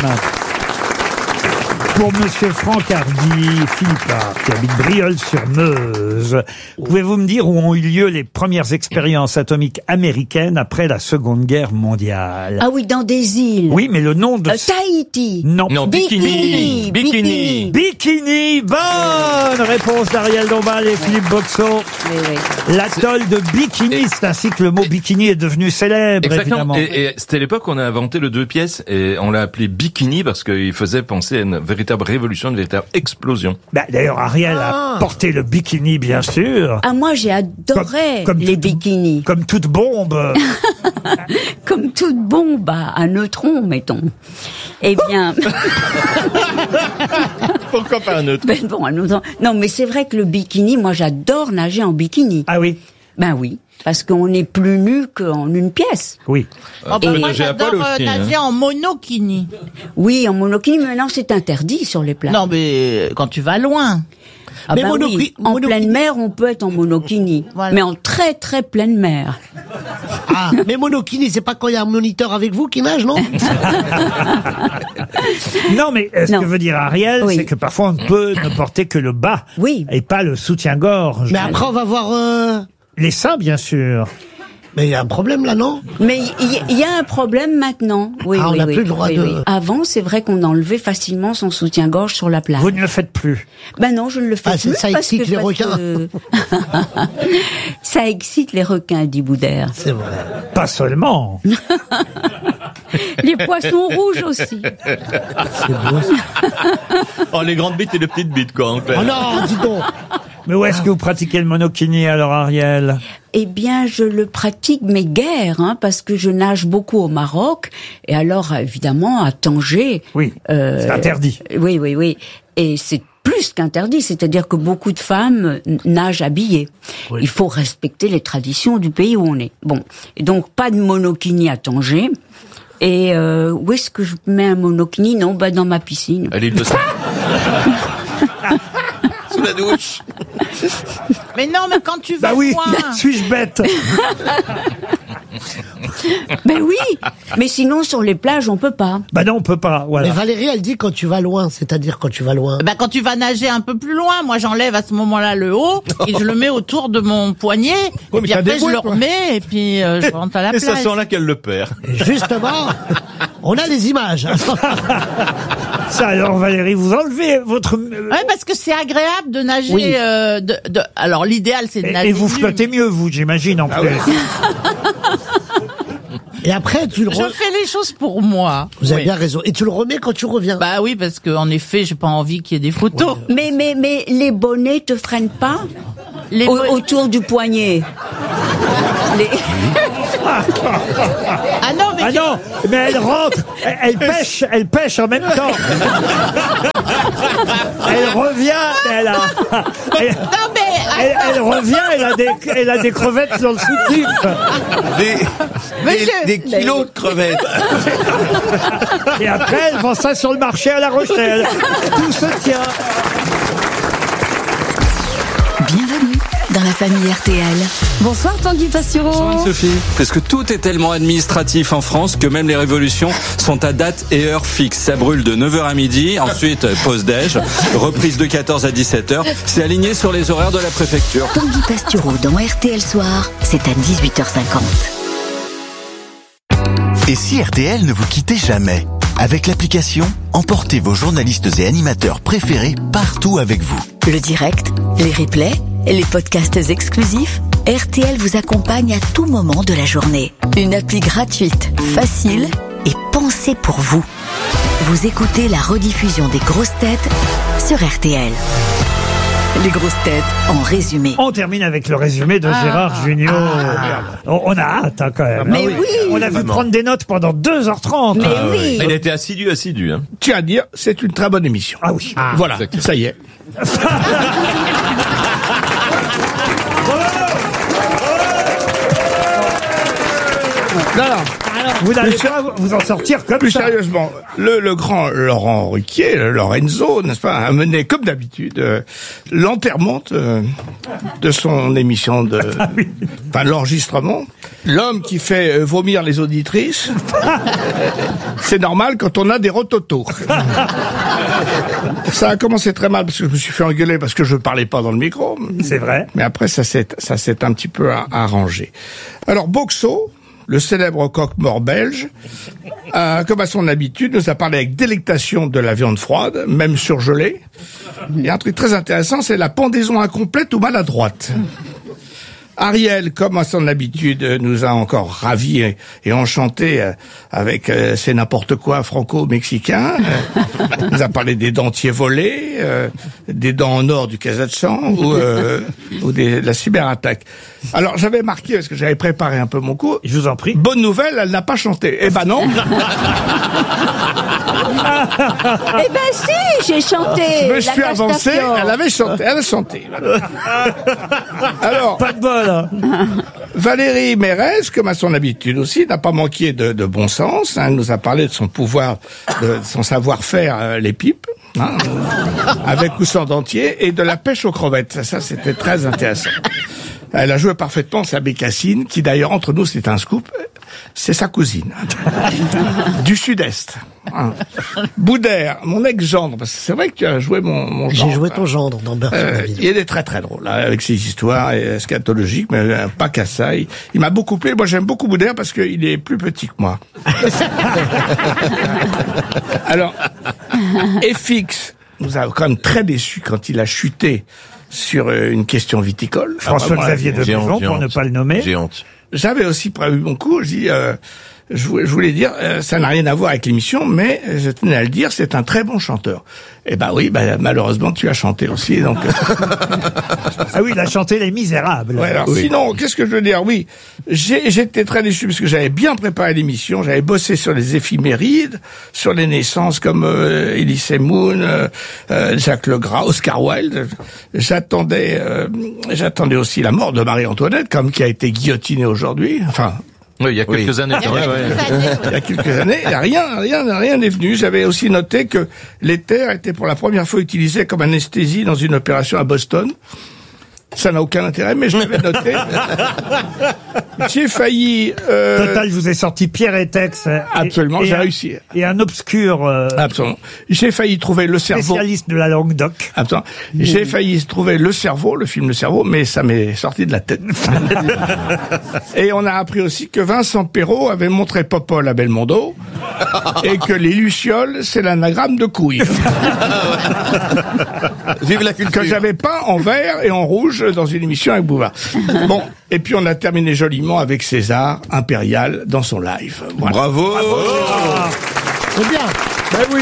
Pour Monsieur Franck Hardy, Philippard, qui habite Briols-sur-Meuse, pouvez-vous me dire où ont eu lieu les premières expériences atomiques américaines après la Seconde Guerre mondiale? Ah oui, dans des îles. Oui, mais le nom de... Tahiti. Non. Non, Bikini. Bikini. Bikini. Bonne réponse d'Ariel Dombal et Philippe Boxot. Oui, oui. L'atoll de Bikini, c'est ainsi que le mot bikini est devenu célèbre, Exactement. évidemment. Et c'était l'époque où on a inventé le 2 pièces et on l'a appelé Bikini parce qu'il faisait penser à une véritable révolution, une véritable explosion. Bah, d'ailleurs, Ariel a porté le bikini, bien sûr. Ah, moi, j'ai adoré Comme les toute- bikinis. Comme toute bombe. Comme toute bombe à neutrons, mettons. Eh bien... Pourquoi pas un autre? Ben bon, un neutre. Non, mais c'est vrai que le bikini, moi, j'adore nager en bikini. Ah oui? Ben oui, parce qu'on est plus nu qu'en une pièce. Oui. Oh, bah, Et- moi, nager à poil j'adore aussi, nager en monokini. Oui, en monokini, mais maintenant, c'est interdit sur les plages. Non, mais quand tu vas loin. Ah Mais ben oui, en pleine mer, on peut être en monokini. Voilà. Mais en très très pleine mer. Ah, mais monokini, c'est pas quand il y a un moniteur avec vous qui nage, non? Non, mais ce Non. que veut dire Ariel, Oui. c'est que parfois on ne peut ne porter que le bas. Oui. Et pas le soutien-gorge. Mais après, on va voir... Les seins, bien sûr. Mais il y a un problème là, non? Mais il y a un problème maintenant. Oui, Ah, on oui, n'a oui, plus le droit oui, de- oui. Avant, c'est vrai qu'on enlevait facilement son soutien-gorge sur la plage. Vous ne le faites plus. Ben non, je ne le fais Ah, plus. ça parce excite que- les parce requins. que- Ça excite les requins, dit Boudère. C'est vrai. Pas seulement. Les poissons rouges aussi. Oh, les grandes bites et les petites bites, quoi, en clair. Oh non, dis donc. Mais où est-ce que vous pratiquez le monokini alors, Ariel? Eh bien, je le pratique, mais guère, hein, parce que je nage beaucoup au Maroc, et alors, évidemment, à Tanger. Oui, c'est interdit. Oui, oui, oui. Et c'est plus qu'interdit, c'est-à-dire que beaucoup de femmes nagent habillées. Il faut respecter les traditions du pays où on est. Bon, et donc pas de monokini à Tanger. Et où est-ce que je mets un monokini? Non, bah dans ma piscine. À l'île de Sous la douche. Mais non, mais quand tu vas Bah oui, loin. suis-je bête? Ben oui, mais sinon sur les plages on peut pas. Bah non, on peut pas, Mais voilà. Valérie, elle dit quand tu vas loin, c'est-à-dire quand tu vas loin. Bah, quand tu vas nager un peu plus loin, moi j'enlève à ce moment-là le haut et je le mets autour de mon poignet. mais Et puis t'as après des je boules, le quoi. remets et puis je rentre à la Et plage. ça sent là qu'elle le perd. Et justement, on a les images. Ça alors, Valérie, vous enlevez votre... Ouais, parce que c'est agréable de nager. Oui. Alors l'idéal c'est de nager. Et vous nu. flottez mieux, vous, j'imagine, en plus. Et après, tu le Je remets. fais les choses pour moi. Vous avez Oui. bien raison. Et tu le remets quand tu reviens. Bah oui, parce que en effet, j'ai pas envie qu'il y ait des photos. Mais les bonnets te freinent pas Les autour du poignet. Les- Ah non, mais Ah non, mais elle rentre, elle pêche en même temps. Elle revient, elle a... Elle, non mais elle revient, elle a des crevettes dans le soutif. Des kilos de crevettes. Et après, elle vend ça sur le marché à La Rochelle. Tout se tient. Bienvenue dans la famille RTL. Bonsoir Tanguy Pastureau. Sophie. Parce que tout est tellement administratif en France que même les révolutions sont à date et heure fixe. Ça brûle de 9h à midi, ensuite pause déj, reprise de 14 à 17h. C'est aligné sur les horaires de la préfecture. Tanguy Pastureau dans RTL Soir, c'est à 18h50. Et si RTL ne vous quittait jamais? Avec l'application, emportez vos journalistes et animateurs préférés partout avec vous. Le direct, les replays, les podcasts exclusifs, RTL vous accompagne à tout moment de la journée. Une appli gratuite, facile et pensée pour vous. Vous écoutez la rediffusion des grosses têtes sur RTL. Les grosses têtes en résumé. On termine avec le résumé de Gérard Junior. On a hâte quand même. Mais oui. On a vu prendre des notes pendant 2h30. Mais oui. Il a été assidu. Hein. Tiens à dire, c'est une très bonne émission. Ah oui. Voilà, exactement. ça y est. Non. Vous n'allez pas vous en sortir comme Plus ça. sérieusement, le grand Laurent Ruquier, Lorenzo, n'est-ce pas, a mené comme d'habitude l'enterrement de son émission l'enregistrement. L'homme qui fait vomir les auditrices, c'est normal quand on a des rototos. Ça a commencé très mal parce que je me suis fait engueuler parce que je parlais pas dans le micro. C'est vrai. Mais après ça s'est un petit peu arrangé. Alors Boxo, le célèbre coq-mort belge, comme à son habitude, nous a parlé avec délectation de la viande froide, même surgelée. Il y a un truc très intéressant, c'est la pendaison incomplète ou maladroite. Ariel, comme à son habitude, nous a encore ravis et enchantés avec C'est n'importe quoi franco-mexicain. Il nous a parlé des dentiers volés, des dents en or du Kazakhstan ou de la cyberattaque. Alors j'avais marqué, parce que j'avais préparé un peu mon cours. Je vous en prie. Bonne nouvelle, elle n'a pas chanté. Eh ben non. Eh ben si, j'ai chanté. Je me suis avancé, elle avait chanté, elle a chanté. Alors, pas de bol. Valérie Mérez, comme à son habitude aussi, n'a pas manqué de bon sens. Elle nous a parlé de son pouvoir, de son savoir-faire les pipes, avec ou sans dentier, et de la pêche aux crevettes. Ça c'était très intéressant. Elle a joué parfaitement sa bécassine, qui d'ailleurs entre nous c'est un scoop. C'est sa cousine du Sud-Est. Boudère, mon ex-gendre, parce que c'est vrai que tu as joué mon gendre. J'ai joué ton gendre dans Bertrand. Il est très très drôle avec ses histoires eschatologiques, mais pas qu'à ça. Il m'a beaucoup plu. Moi j'aime beaucoup Boudère parce qu'il est plus petit que moi. Alors, FX nous a quand même très déçus quand il a chuté sur une question viticole. François-Xavier de Bouvon, pour ne pas le nommer. J'ai honte. J'avais aussi prévu mon coup, je voulais dire, ça n'a rien à voir avec l'émission, mais je tenais à le dire, c'est un très bon chanteur. Eh ben oui, malheureusement tu as chanté aussi, donc. Ah oui, il a chanté Les Misérables. Ouais, alors, oui. Sinon, qu'est-ce que je veux dire? Oui, j'étais très déçu parce que j'avais bien préparé l'émission, j'avais bossé sur les éphémérides, sur les naissances comme Elise Moon, Jacques Legras, Oscar Wilde. J'attendais aussi la mort de Marie-Antoinette, comme qui a été guillotinée aujourd'hui. Enfin. Oui, il y a quelques années. Il y a quelques années, rien n'est venu. J'avais aussi noté que l'éther était pour la première fois utilisé comme anesthésie dans une opération à Boston. Ça n'a aucun intérêt, mais je l'avais noté. J'ai failli... Total, je vous ai sorti Pierre et Tex. Absolument, j'ai réussi. Et un obscur... Absolument. J'ai failli trouver le cerveau... Spécialiste de la langue doc. Absolument. J'ai failli trouver Le Cerveau, le film Le Cerveau, mais ça m'est sorti de la tête. Et on a appris aussi que Vincent Perrault avait montré Popol à Belmondo, et que les lucioles, c'est l'anagramme de couilles. Vive la culture. Que j'avais peint en vert et en rouge dans une émission avec Bouvard. Bon, et puis on a terminé joliment avec César Impérial dans son live. Voilà. Bravo. C'est bien. Ben oui.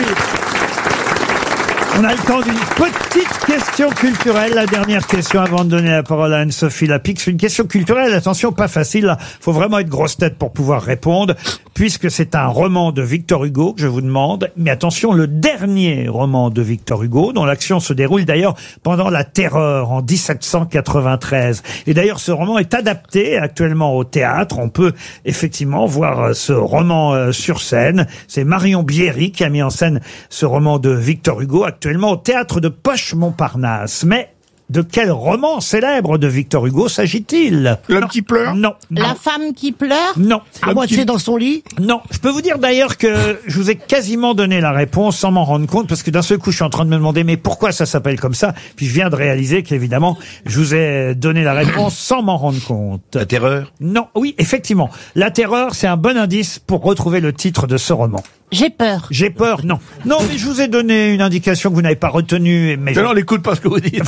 On a le temps d'une petite question culturelle. La dernière question avant de donner la parole à Anne-Sophie Lapix. Une question culturelle, attention, pas facile. Faut vraiment être grosse tête pour pouvoir répondre, puisque c'est un roman de Victor Hugo que je vous demande. Mais attention, le dernier roman de Victor Hugo, dont l'action se déroule d'ailleurs pendant la Terreur en 1793. Et d'ailleurs, ce roman est adapté actuellement au théâtre. On peut effectivement voir ce roman sur scène. C'est Marion Bierry qui a mis en scène ce roman de Victor Hugo, actuellement au théâtre de Poche-Montparnasse. Mais de quel roman célèbre de Victor Hugo s'agit-il? L'homme qui pleure? Non. La femme qui pleure? Non. À moitié dans son lit? Non. Je peux vous dire d'ailleurs que je vous ai quasiment donné la réponse sans m'en rendre compte, parce que d'un seul coup, je suis en train de me demander mais pourquoi ça s'appelle comme ça? Puis je viens de réaliser qu'évidemment, je vous ai donné la réponse sans m'en rendre compte. La Terreur? Non. Oui, effectivement. La Terreur, c'est un bon indice pour retrouver le titre de ce roman. J'ai peur. J'ai peur, non. Non, mais je vous ai donné une indication que vous n'avez pas retenue. Mais on n'écoute pas ce que vous dites.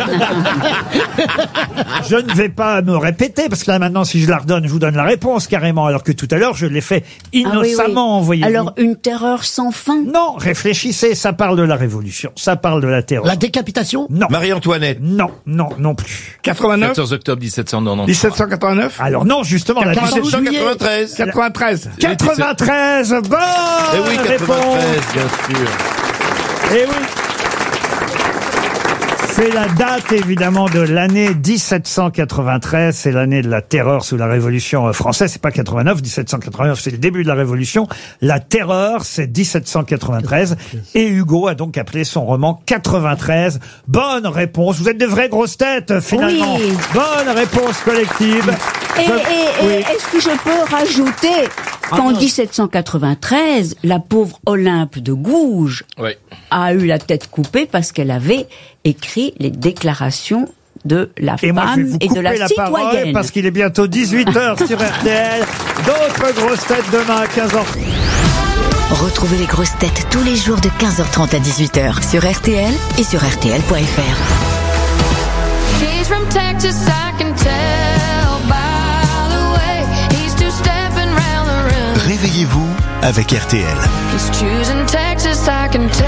Je ne vais pas me répéter, parce que là maintenant, si je la redonne, je vous donne la réponse carrément, alors que tout à l'heure, je l'ai fait innocemment, voyez-vous. Alors, une terreur sans fin? Non, réfléchissez, ça parle de la Révolution, ça parle de la terreur. La décapitation? Non. Marie-Antoinette? Non, non plus. 89? 14 octobre 1799. 1789? Alors non, justement, la 1793. 93. 93, bonne Eh oui, 93, réponse. bien sûr. Eh oui. C'est la date, évidemment, de l'année 1793. C'est l'année de la terreur sous la Révolution française. C'est pas 89, 1789, c'est le début de la Révolution. La terreur, c'est 1793. Et Hugo a donc appelé son roman 93. Bonne réponse. Vous êtes de vraies grosses têtes, finalement. Oui. Bonne réponse collective. Et Oui. est-ce que je peux rajouter qu'en 1793, la pauvre Olympe de Gouges a eu la tête coupée parce qu'elle avait écrit les déclarations de la Et moi, je vais femme vous et de couper la la parole citoyenne. parce qu'il est bientôt 18h sur RTL. D'autres grosses têtes demain à 15h. Retrouvez les grosses têtes tous les jours de 15h30 à 18h sur RTL et sur RTL.fr. He's from Texas, I can tell by the way he's two-stepping round the room. Réveillez-vous avec RTL. He's choosing Texas, I can tell.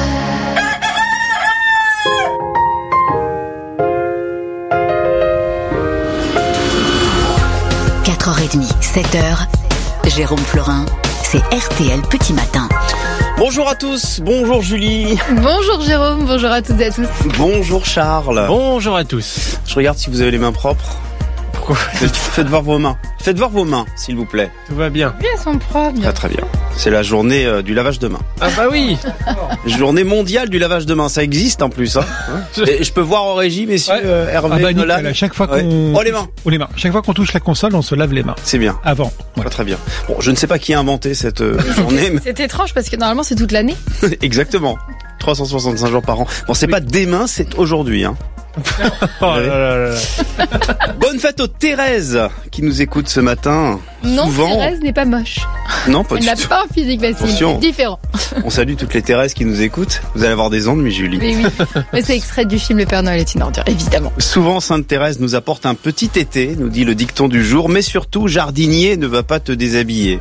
4h30, 7h, Jérôme Florin, c'est RTL Petit Matin. Bonjour à tous, bonjour Julie. Bonjour Jérôme, bonjour à toutes et à tous. Bonjour Charles. Bonjour à tous. Je regarde si vous avez les mains propres. Pourquoi? Faites voir vos mains. Faites voir vos mains, s'il vous plaît. Tout va bien. Oui, elles sont propres. Très très bien. C'est la journée du lavage de mains. Ah bah oui. Journée mondiale du lavage de mains, ça existe en plus. Hein. Et je peux voir en régie, messieurs, Hervé, Ah bah, Nolan. nickel, à chaque fois qu'on... Ouais. Oh, les mains. Oh, les mains. Chaque fois qu'on touche la console, on se lave les mains. C'est bien. Avant. Très très bien. Bon, je ne sais pas qui a inventé cette journée, mais... C'est étrange parce que normalement c'est toute l'année. Exactement. 365 jours par an. Bon, c'est pas demain, c'est aujourd'hui. Hein. Oh là là là. Bonne fête aux Thérèse qui nous écoute ce matin. Non, Souvent. Thérèse n'est pas moche. Non, pas Elle du n'a tout. pas un physique facile, Attention. c'est différent. On salue toutes les Thérèse qui nous écoutent. Vous allez avoir des ennuis, Julie. Mais oui, mais c'est extrait du film Le Père Noël est une ordure, évidemment. Souvent, Sainte Thérèse nous apporte un petit été, nous dit le dicton du jour, mais surtout, jardinier ne va pas te déshabiller.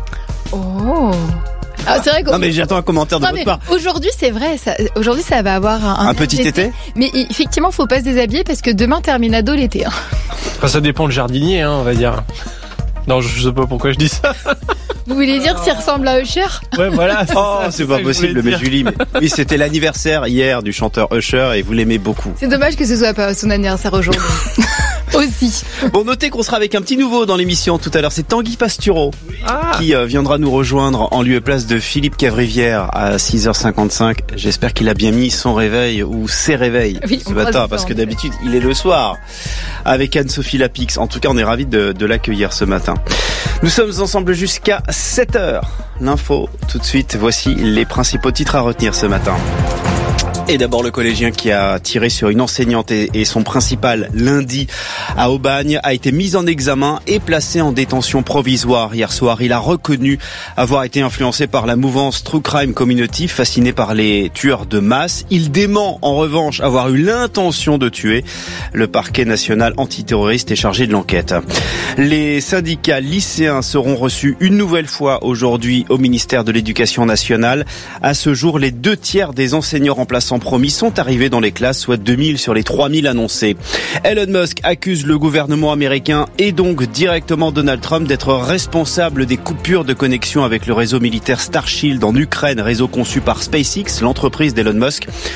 Oh. Ah, c'est vrai Non, mais j'attends un commentaire de Non, votre mais part. aujourd'hui, c'est vrai. Aujourd'hui, ça va avoir Un petit été. Mais effectivement, faut pas se déshabiller parce que demain terminado l'été. Hein. Enfin, ça dépend le jardinier, hein, on va dire. Non, je sais pas pourquoi je dis ça. Vous voulez dire s'il ressemble à Usher? Ouais, voilà. Oh, ça, c'est ça pas que je possible, voulais mais dire. Julie. Mais... Oui, c'était l'anniversaire hier du chanteur Usher et vous l'aimez beaucoup. C'est dommage que ce soit pas son anniversaire aujourd'hui. Aussi. Bon, notez qu'on sera avec un petit nouveau dans l'émission tout à l'heure. C'est Tanguy Pastureau qui viendra nous rejoindre en lieu et place de Philippe Cavrivière à 6h55. J'espère qu'il a bien mis son réveil ou ses réveils Oui, ce on matin, croise parce ça, que en d'habitude il est le soir avec Anne-Sophie Lapix. En tout cas, on est ravis de l'accueillir ce matin. Nous sommes ensemble jusqu'à 7h. L'info tout de suite. Voici les principaux titres à retenir ce matin. Et d'abord le collégien qui a tiré sur une enseignante et son principal lundi à Aubagne a été mis en examen et placé en détention provisoire hier soir. Il a reconnu avoir été influencé par la mouvance True Crime Community, fasciné par les tueurs de masse. Il dément en revanche avoir eu l'intention de tuer. Le parquet national antiterroriste est chargé de l'enquête. Les syndicats lycéens seront reçus une nouvelle fois aujourd'hui au ministère de l'Éducation nationale. À ce jour, les 2/3 des enseignants remplaçants promis sont arrivés dans les classes, soit 2000 sur les 3000 annoncés. Elon Musk accuse le gouvernement américain et donc directement Donald Trump d'être responsable des coupures de connexion avec le réseau militaire Starshield en Ukraine, réseau conçu par SpaceX, l'entreprise d'Elon Musk.